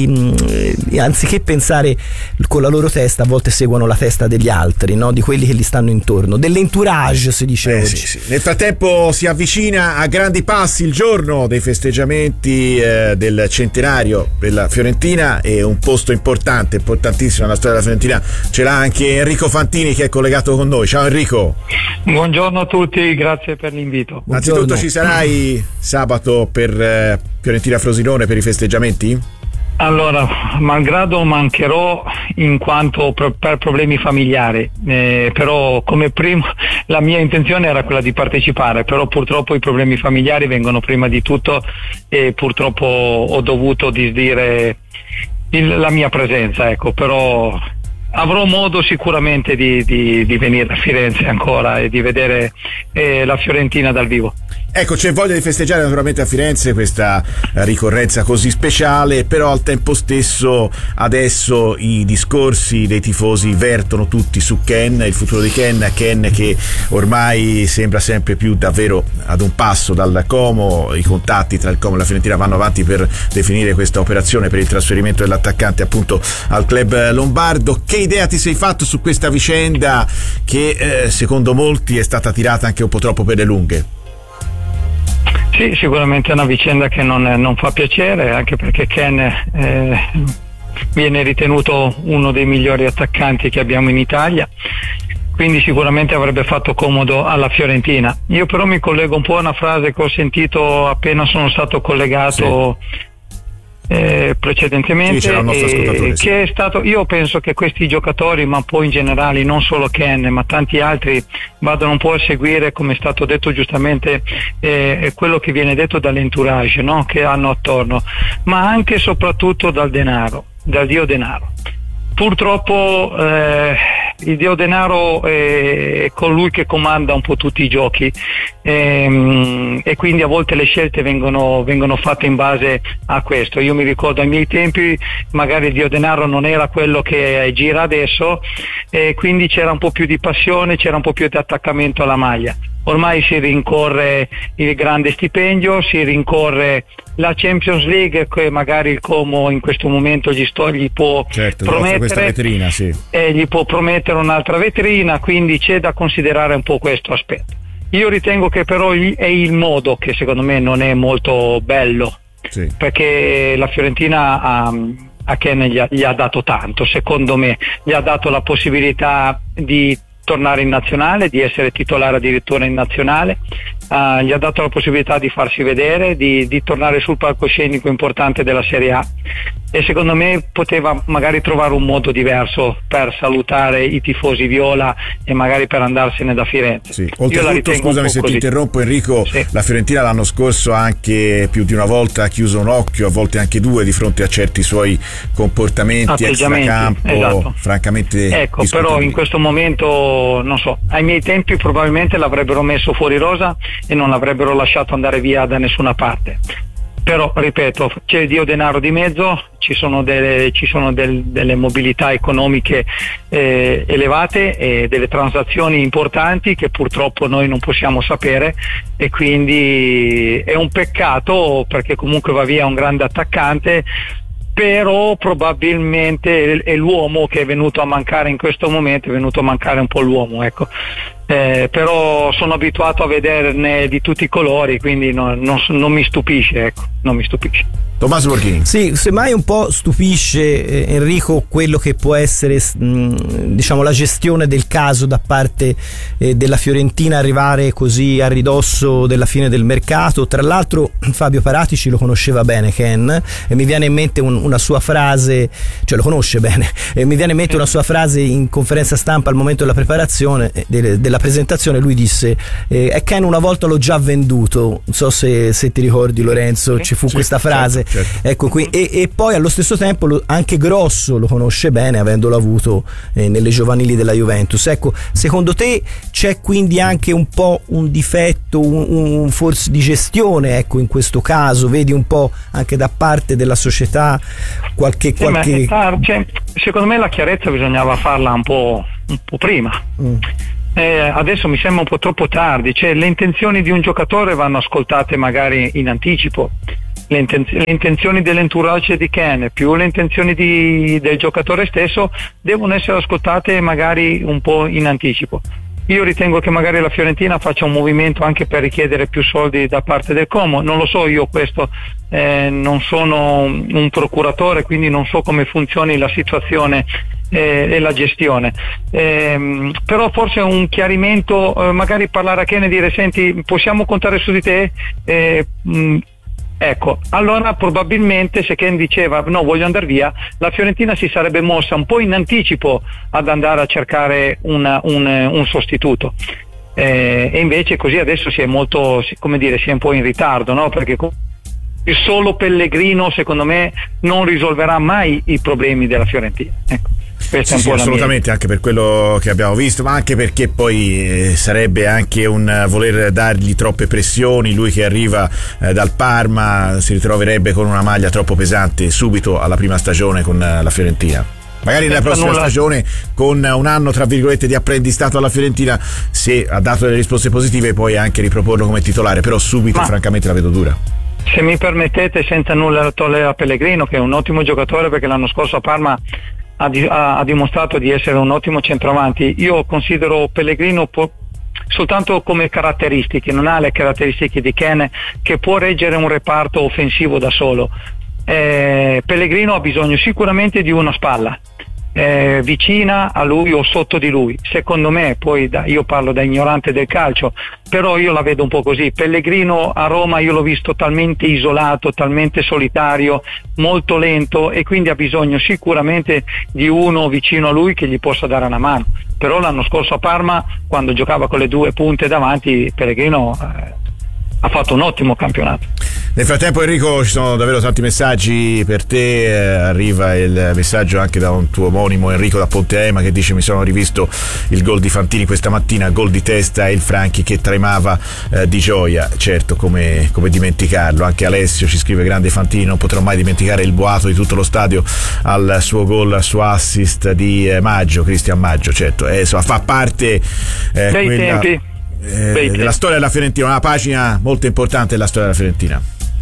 anziché pensare con la loro testa, a volte seguono la testa degli altri, no? Di quelli che gli stanno intorno, dell'entourage si dice oggi. Nel frattempo si avvicina a grandi passi il giorno dei festeggiamenti del centenario per la Fiorentina, e un posto importantissimo nella storia della Fiorentina ce l'ha anche Enrico Fantini, che è collegato con noi. Ciao Enrico. Buongiorno a tutti, grazie per l'invito. Innanzitutto ci sarai sabato per Fiorentina Frosinone per i festeggiamenti? Allora, malgrado mancherò in quanto per problemi familiari, però come primo la mia intenzione era quella di partecipare, però purtroppo i problemi familiari vengono prima di tutto e purtroppo ho dovuto disdire la mia presenza, ecco, però avrò modo sicuramente di venire a Firenze ancora e di vedere la Fiorentina dal vivo. Ecco, c'è voglia di festeggiare naturalmente a Firenze questa ricorrenza così speciale, però al tempo stesso adesso i discorsi dei tifosi vertono tutti su Ken, il futuro di Ken che ormai sembra sempre più davvero ad un passo dal Como. I contatti tra il Como e la Fiorentina vanno avanti per definire questa operazione per il trasferimento dell'attaccante appunto al club lombardo. Che idea ti sei fatto su questa vicenda che secondo molti è stata tirata anche un po' troppo per le lunghe? Sì, sicuramente è una vicenda che non fa piacere, anche perché Ken viene ritenuto uno dei migliori attaccanti che abbiamo in Italia, quindi sicuramente avrebbe fatto comodo alla Fiorentina. Io però mi collego un po' a una frase che ho sentito appena sono stato collegato precedentemente, che è stato, io penso che questi giocatori, ma poi in generale non solo Ken ma tanti altri, vadano un po' a seguire, come è stato detto giustamente, quello che viene detto dall'entourage, no? Che hanno attorno, ma anche e soprattutto dal denaro, dal dio denaro. Purtroppo il dio denaro è colui che comanda un po' tutti i giochi, e quindi a volte le scelte vengono fatte in base a questo. Io mi ricordo ai miei tempi magari il dio denaro non era quello che gira adesso, e quindi c'era un po' più di passione, c'era un po' più di attaccamento alla maglia. Ormai si rincorre il grande stipendio, si rincorre la Champions League, che magari il Como in questo momento gli può promettere questa vetrina, sì. Gli può promettere un'altra vetrina, quindi c'è da considerare un po' questo aspetto. Io ritengo che però è il modo che secondo me non è molto bello, sì, perché la Fiorentina a Ken gli ha dato tanto, secondo me gli ha dato la possibilità di tornare in nazionale, di essere titolare addirittura in nazionale, gli ha dato la possibilità di farsi vedere, di tornare sul palcoscenico importante della Serie A, e secondo me poteva magari trovare un modo diverso per salutare i tifosi viola e magari per andarsene da Firenze. Sì. Oltretutto, scusami se ti interrompo Enrico, sì, la Fiorentina l'anno scorso anche più di una volta ha chiuso un occhio, a volte anche due, di fronte a certi suoi comportamenti extracampo, esatto, francamente però in questo momento non so, ai miei tempi probabilmente l'avrebbero messo fuori rosa e non l'avrebbero lasciato andare via da nessuna parte. Però ripeto, c'è il dio denaro di mezzo, ci sono delle mobilità economiche elevate e delle transazioni importanti che purtroppo noi non possiamo sapere, e quindi è un peccato, perché comunque va via un grande attaccante, però probabilmente è l'uomo che è venuto a mancare in questo momento, è venuto a mancare un po' l'uomo, ecco. però sono abituato a vederne di tutti i colori, quindi non mi stupisce, ecco, non mi stupisce. Tommaso Borghini. Sì, semmai un po' stupisce Enrico quello che può essere diciamo la gestione del caso da parte della Fiorentina, arrivare così a ridosso della fine del mercato. Tra l'altro Fabio Paratici lo conosceva bene, Ken, e mi viene in mente una sua frase, cioè lo conosce bene, e mi viene in mente una sua frase in conferenza stampa al momento della preparazione della presentazione. Lui disse Ken una volta l'ho già venduto, non so se ti ricordi, Lorenzo, ci fu questa frase. Certo. Ecco qui, e poi allo stesso tempo anche Grosso lo conosce bene, avendolo avuto nelle giovanili della Juventus. Ecco, secondo te c'è quindi anche un po' un difetto, un forse di gestione, ecco, in questo caso vedi un po' anche da parte della società qualche... secondo me la chiarezza bisognava farla un po' prima. Adesso mi sembra un po' troppo tardi, cioè le intenzioni di un giocatore vanno ascoltate magari in anticipo. Le intenzioni dell'entourage di Ken più le intenzioni del giocatore stesso devono essere ascoltate magari un po' in anticipo. Io ritengo che magari la Fiorentina faccia un movimento anche per richiedere più soldi da parte del Como, non lo so io questo, non sono un procuratore, quindi non so come funzioni la situazione e la gestione, però forse un chiarimento, magari parlare a Ken e dire senti, possiamo contare su di te? Ecco, allora probabilmente se Ken diceva no, voglio andare via, la Fiorentina si sarebbe mossa un po' in anticipo ad andare a cercare un sostituto, e invece così adesso si è molto, come dire, si è un po' in ritardo, no? Perché il solo Pellegrino secondo me non risolverà mai i problemi della Fiorentina, ecco. Sì, assolutamente, anche per quello che abbiamo visto, ma anche perché poi sarebbe anche un voler dargli troppe pressioni. Lui che arriva dal Parma si ritroverebbe con una maglia troppo pesante subito alla prima stagione con la Fiorentina. Magari nella prossima stagione, con un anno tra virgolette di apprendistato alla Fiorentina, se ha dato delle risposte positive puoi anche riproporlo come titolare, però subito francamente la vedo dura. Se mi permettete, senza nulla togliere a Pellegrino, che è un ottimo giocatore, perché l'anno scorso a Parma ha dimostrato di essere un ottimo centravanti. Io considero Pellegrino soltanto come caratteristiche, non ha le caratteristiche di Ken, che può reggere un reparto offensivo da solo. Pellegrino ha bisogno sicuramente di una spalla vicina a lui o sotto di lui, secondo me. Poi io parlo da ignorante del calcio, però io la vedo un po' così. Pellegrino a Roma io l'ho visto talmente isolato, talmente solitario, molto lento, e quindi ha bisogno sicuramente di uno vicino a lui che gli possa dare una mano. Però l'anno scorso a Parma, quando giocava con le due punte davanti, Pellegrino ha fatto un ottimo campionato. Nel frattempo, Enrico, ci sono davvero tanti messaggi per te. Arriva il messaggio anche da un tuo omonimo, Enrico da Ponte Ema, che dice: mi sono rivisto il gol di Fantini questa mattina, gol di testa, e il Franchi che tremava di gioia. Certo, come dimenticarlo. Anche Alessio ci scrive: grande Fantini, non potrò mai dimenticare il boato di tutto lo stadio al suo gol, al suo assist di Maggio, Cristian Maggio. Certo, fa parte quella della storia della Fiorentina, una pagina molto importante della storia della Fiorentina.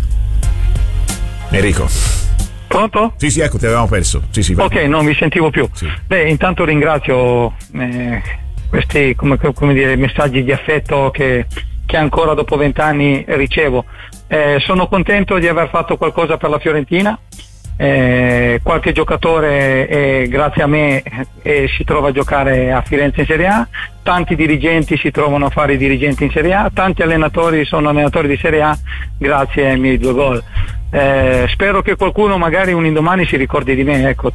Enrico. Pronto? Sì, ecco, ti avevamo perso. Sì, ok, non vi sentivo più. Sì. Intanto ringrazio questi come dire, messaggi di affetto che ancora dopo 20 anni ricevo. Sono contento di aver fatto qualcosa per la Fiorentina. Qualche giocatore grazie a me si trova a giocare a Firenze in Serie A, tanti dirigenti si trovano a fare i dirigenti in Serie A, tanti allenatori sono allenatori di Serie A grazie ai miei 2 gol. Spero che qualcuno magari un indomani si ricordi di me, ecco,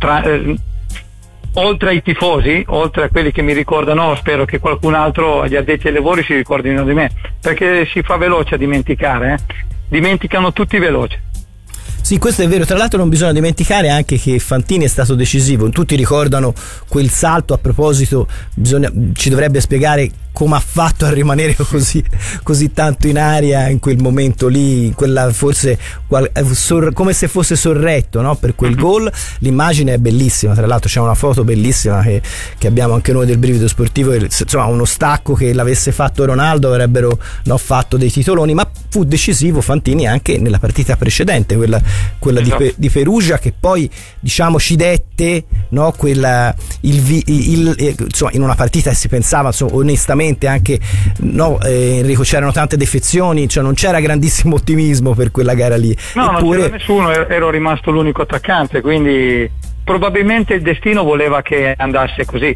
oltre ai tifosi, oltre a quelli che mi ricordano, spero che qualcun altro, gli addetti ai lavori, si ricordino di me, perché si fa veloce a dimenticare, dimenticano tutti veloce. Sì, questo è vero. Tra l'altro non bisogna dimenticare anche che Fantini è stato decisivo. Tutti ricordano quel salto, a proposito ci dovrebbe spiegare come ha fatto a rimanere così tanto in aria in quel momento lì, quella forse come se fosse sorretto, no? Per quel gol. L'immagine è bellissima, tra l'altro c'è una foto bellissima che abbiamo anche noi del Brivido Sportivo, insomma uno stacco che l'avesse fatto Ronaldo avrebbero fatto dei titoloni, ma fu decisivo Fantini anche nella partita precedente, quella di Perugia, che poi diciamo ci dette, no? Insomma, in una partita si pensava, insomma, onestamente sicuramente anche Enrico, c'erano tante defezioni, cioè non c'era grandissimo ottimismo per quella gara lì. No, eppure... non c'era nessuno, ero rimasto l'unico attaccante, quindi probabilmente il destino voleva che andasse così.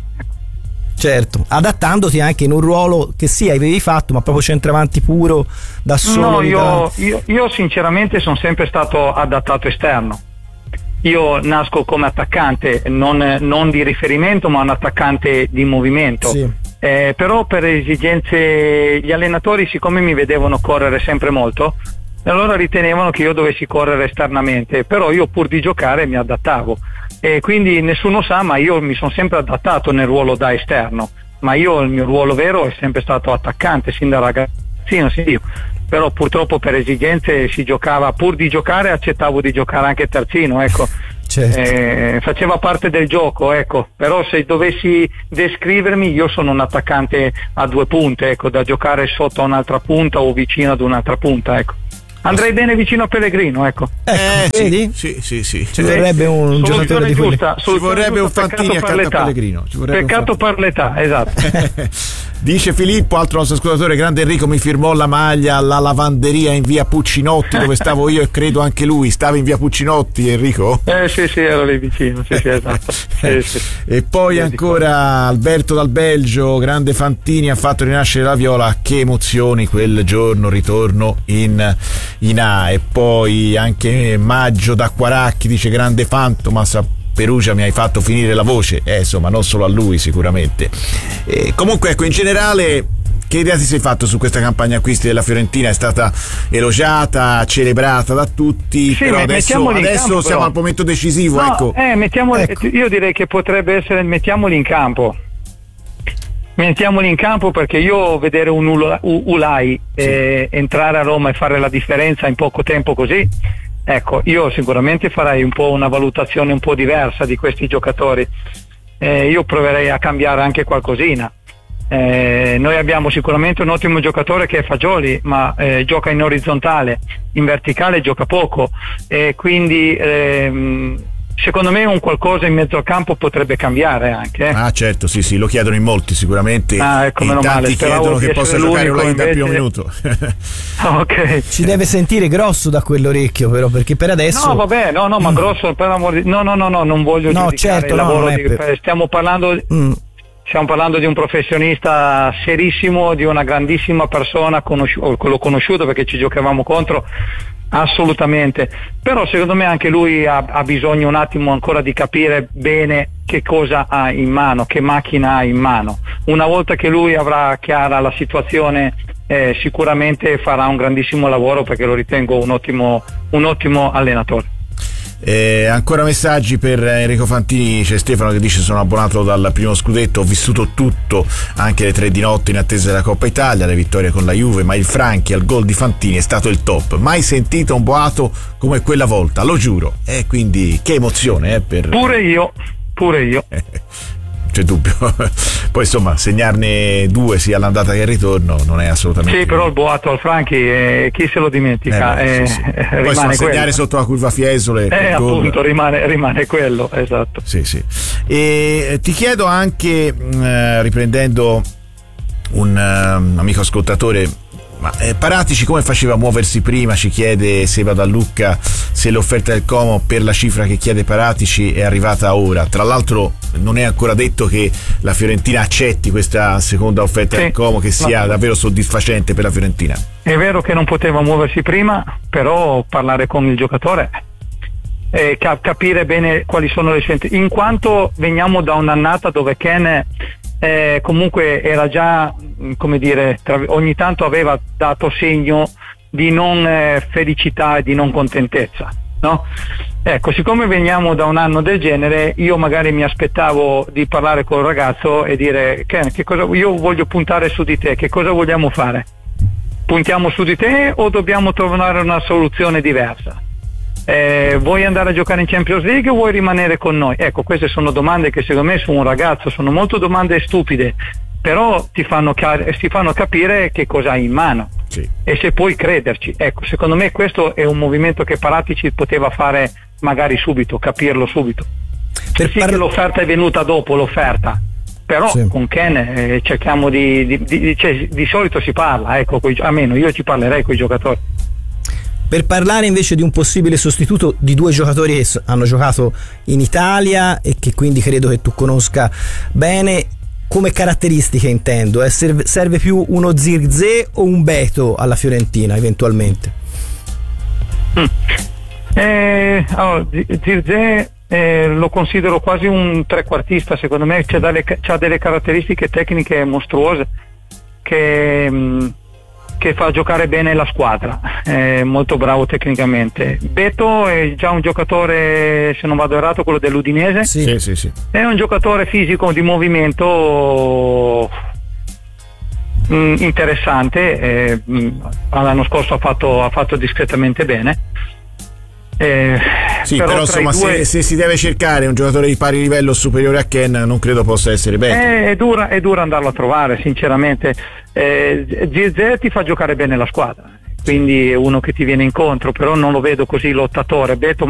Certo, adattandoti anche in un ruolo che sì avevi fatto, ma proprio centravanti puro da solo. No, io sinceramente sono sempre stato adattato esterno. Io nasco come attaccante, non di riferimento, ma un attaccante di movimento. Sì. Però per esigenze, gli allenatori, siccome mi vedevano correre sempre molto, allora ritenevano che io dovessi correre esternamente, però io pur di giocare mi adattavo. E quindi nessuno sa, ma io mi sono sempre adattato nel ruolo da esterno, ma il mio ruolo vero è sempre stato attaccante, sin da ragazzino, sì. Però purtroppo per esigenze si giocava, pur di giocare accettavo di giocare anche terzino, ecco. Certo. Faceva parte del gioco, ecco. Però se dovessi descrivermi, io sono un attaccante a 2 punte, ecco, da giocare sotto a un'altra punta o vicino ad un'altra punta, ecco. Andrei bene vicino a Pellegrino, ecco. Vedi? Sì. Ci vorrebbe un giocatore di quelli. Ci vorrebbe un Fantini accanto a Pellegrino. Peccato per l'età, esatto. Dice Filippo, altro nostro ascoltatore, grande Enrico, mi firmò la maglia alla lavanderia in via Puccinotti, dove stavo io, e credo anche lui. Stava in via Puccinotti, Enrico? Sì, ero lì vicino, sì, esatto. Sì. E poi ancora Alberto dal Belgio, grande Fantini, ha fatto rinascere la Viola, che emozioni quel giorno, ritorno in A. E poi anche Maggio da Quaracchi dice, grande Fantomas, a Perugia mi hai fatto finire la voce, insomma non solo a lui sicuramente. Comunque ecco, in generale che idea ti sei fatto su questa campagna acquisti della Fiorentina? È stata elogiata, celebrata da tutti, sì, però adesso siamo al momento decisivo. No, ecco. Io direi che potrebbe essere mettiamoli in campo. Mettiamoli in campo, perché io vedere un Ulai entrare a Roma e fare la differenza in poco tempo così, ecco, io sicuramente farei un po' una valutazione un po' diversa di questi giocatori. Io proverei a cambiare anche qualcosina. Noi abbiamo sicuramente un ottimo giocatore che è Fagioli, ma gioca in orizzontale, in verticale gioca poco, e quindi secondo me un qualcosa in mezzo al campo potrebbe cambiare anche. Certo, sì, lo chiedono in molti sicuramente. Ecco, meno male. Tanti chiedono che possa giocare Ulai dal primo minuto. Ok. Ci deve sentire grosso da quell'orecchio, però, perché per adesso. No, vabbè, no, ma grosso, per amore di. No, non voglio giudicare certo, il lavoro per... Stiamo parlando di un professionista serissimo, di una grandissima persona, l'ho conosciuto perché ci giocavamo contro, assolutamente. Però secondo me anche lui ha bisogno un attimo ancora di capire bene che cosa ha in mano, che macchina ha in mano. Una volta che lui avrà chiara la situazione, sicuramente farà un grandissimo lavoro, perché lo ritengo un ottimo allenatore. Ancora messaggi per Enrico Fantini. C'è Stefano che dice: sono abbonato dal primo scudetto, ho vissuto tutto, anche le 3 di notte in attesa della Coppa Italia, le vittorie con la Juve, ma il Franchi al gol di Fantini è stato il top, mai sentito un boato come quella volta, lo giuro. Quindi che emozione per... Pure io c'è dubbio. Poi insomma segnarne 2 sia all'andata che al ritorno non è assolutamente. Sì, però il boato al Franchi, chi se lo dimentica? Sì. Poi segnare quello sotto la curva Fiesole, appunto rimane quello, esatto. Sì. E ti chiedo anche, riprendendo un amico ascoltatore, ma Paratici come faceva a muoversi prima? Ci chiede Seba da Lucca se l'offerta del Como per la cifra che chiede Paratici è arrivata ora. Tra l'altro non è ancora detto che la Fiorentina accetti questa seconda offerta del Como, che sia davvero soddisfacente per la Fiorentina. È vero che non poteva muoversi prima, però parlare con il giocatore, capire bene quali sono le scelte, in quanto veniamo da un'annata dove Ken comunque era già, come dire, ogni tanto aveva dato segno di non felicità e di non contentezza, no? Ecco, siccome veniamo da un anno del genere, io magari mi aspettavo di parlare col ragazzo e dire: Ken, io voglio puntare su di te, che cosa vogliamo fare? Puntiamo su di te o dobbiamo trovare una soluzione diversa? Vuoi andare a giocare in Champions League o vuoi rimanere con noi? Ecco, queste sono domande che secondo me su un ragazzo sono molto domande stupide, però ti fanno capire che cosa hai in mano, sì, e se puoi crederci. Ecco, secondo me questo è un movimento che Paratici poteva fare magari subito, capirlo subito. Che l'offerta è venuta dopo l'offerta, però con Ken cerchiamo di solito si parla, ecco, almeno io ci parlerei con i giocatori. Per parlare invece di un possibile sostituto di due giocatori che hanno giocato in Italia e che quindi credo che tu conosca bene, come caratteristiche intendo, serve più uno Zirkzee o un Beto alla Fiorentina eventualmente? Zirkzee lo considero quasi un trequartista, secondo me c'ha delle caratteristiche tecniche mostruose che fa giocare bene la squadra, è molto bravo tecnicamente. Beto è già un giocatore, se non vado errato, quello dell'Udinese. Sì. È un giocatore fisico di movimento interessante, l'anno scorso ha fatto discretamente bene. Però insomma se si deve cercare un giocatore di pari livello superiore a Ken, non credo possa essere bene. È dura andarlo a trovare, sinceramente. Zirkzee ti fa giocare bene la squadra, quindi è uno che ti viene incontro, però non lo vedo così lottatore. Beto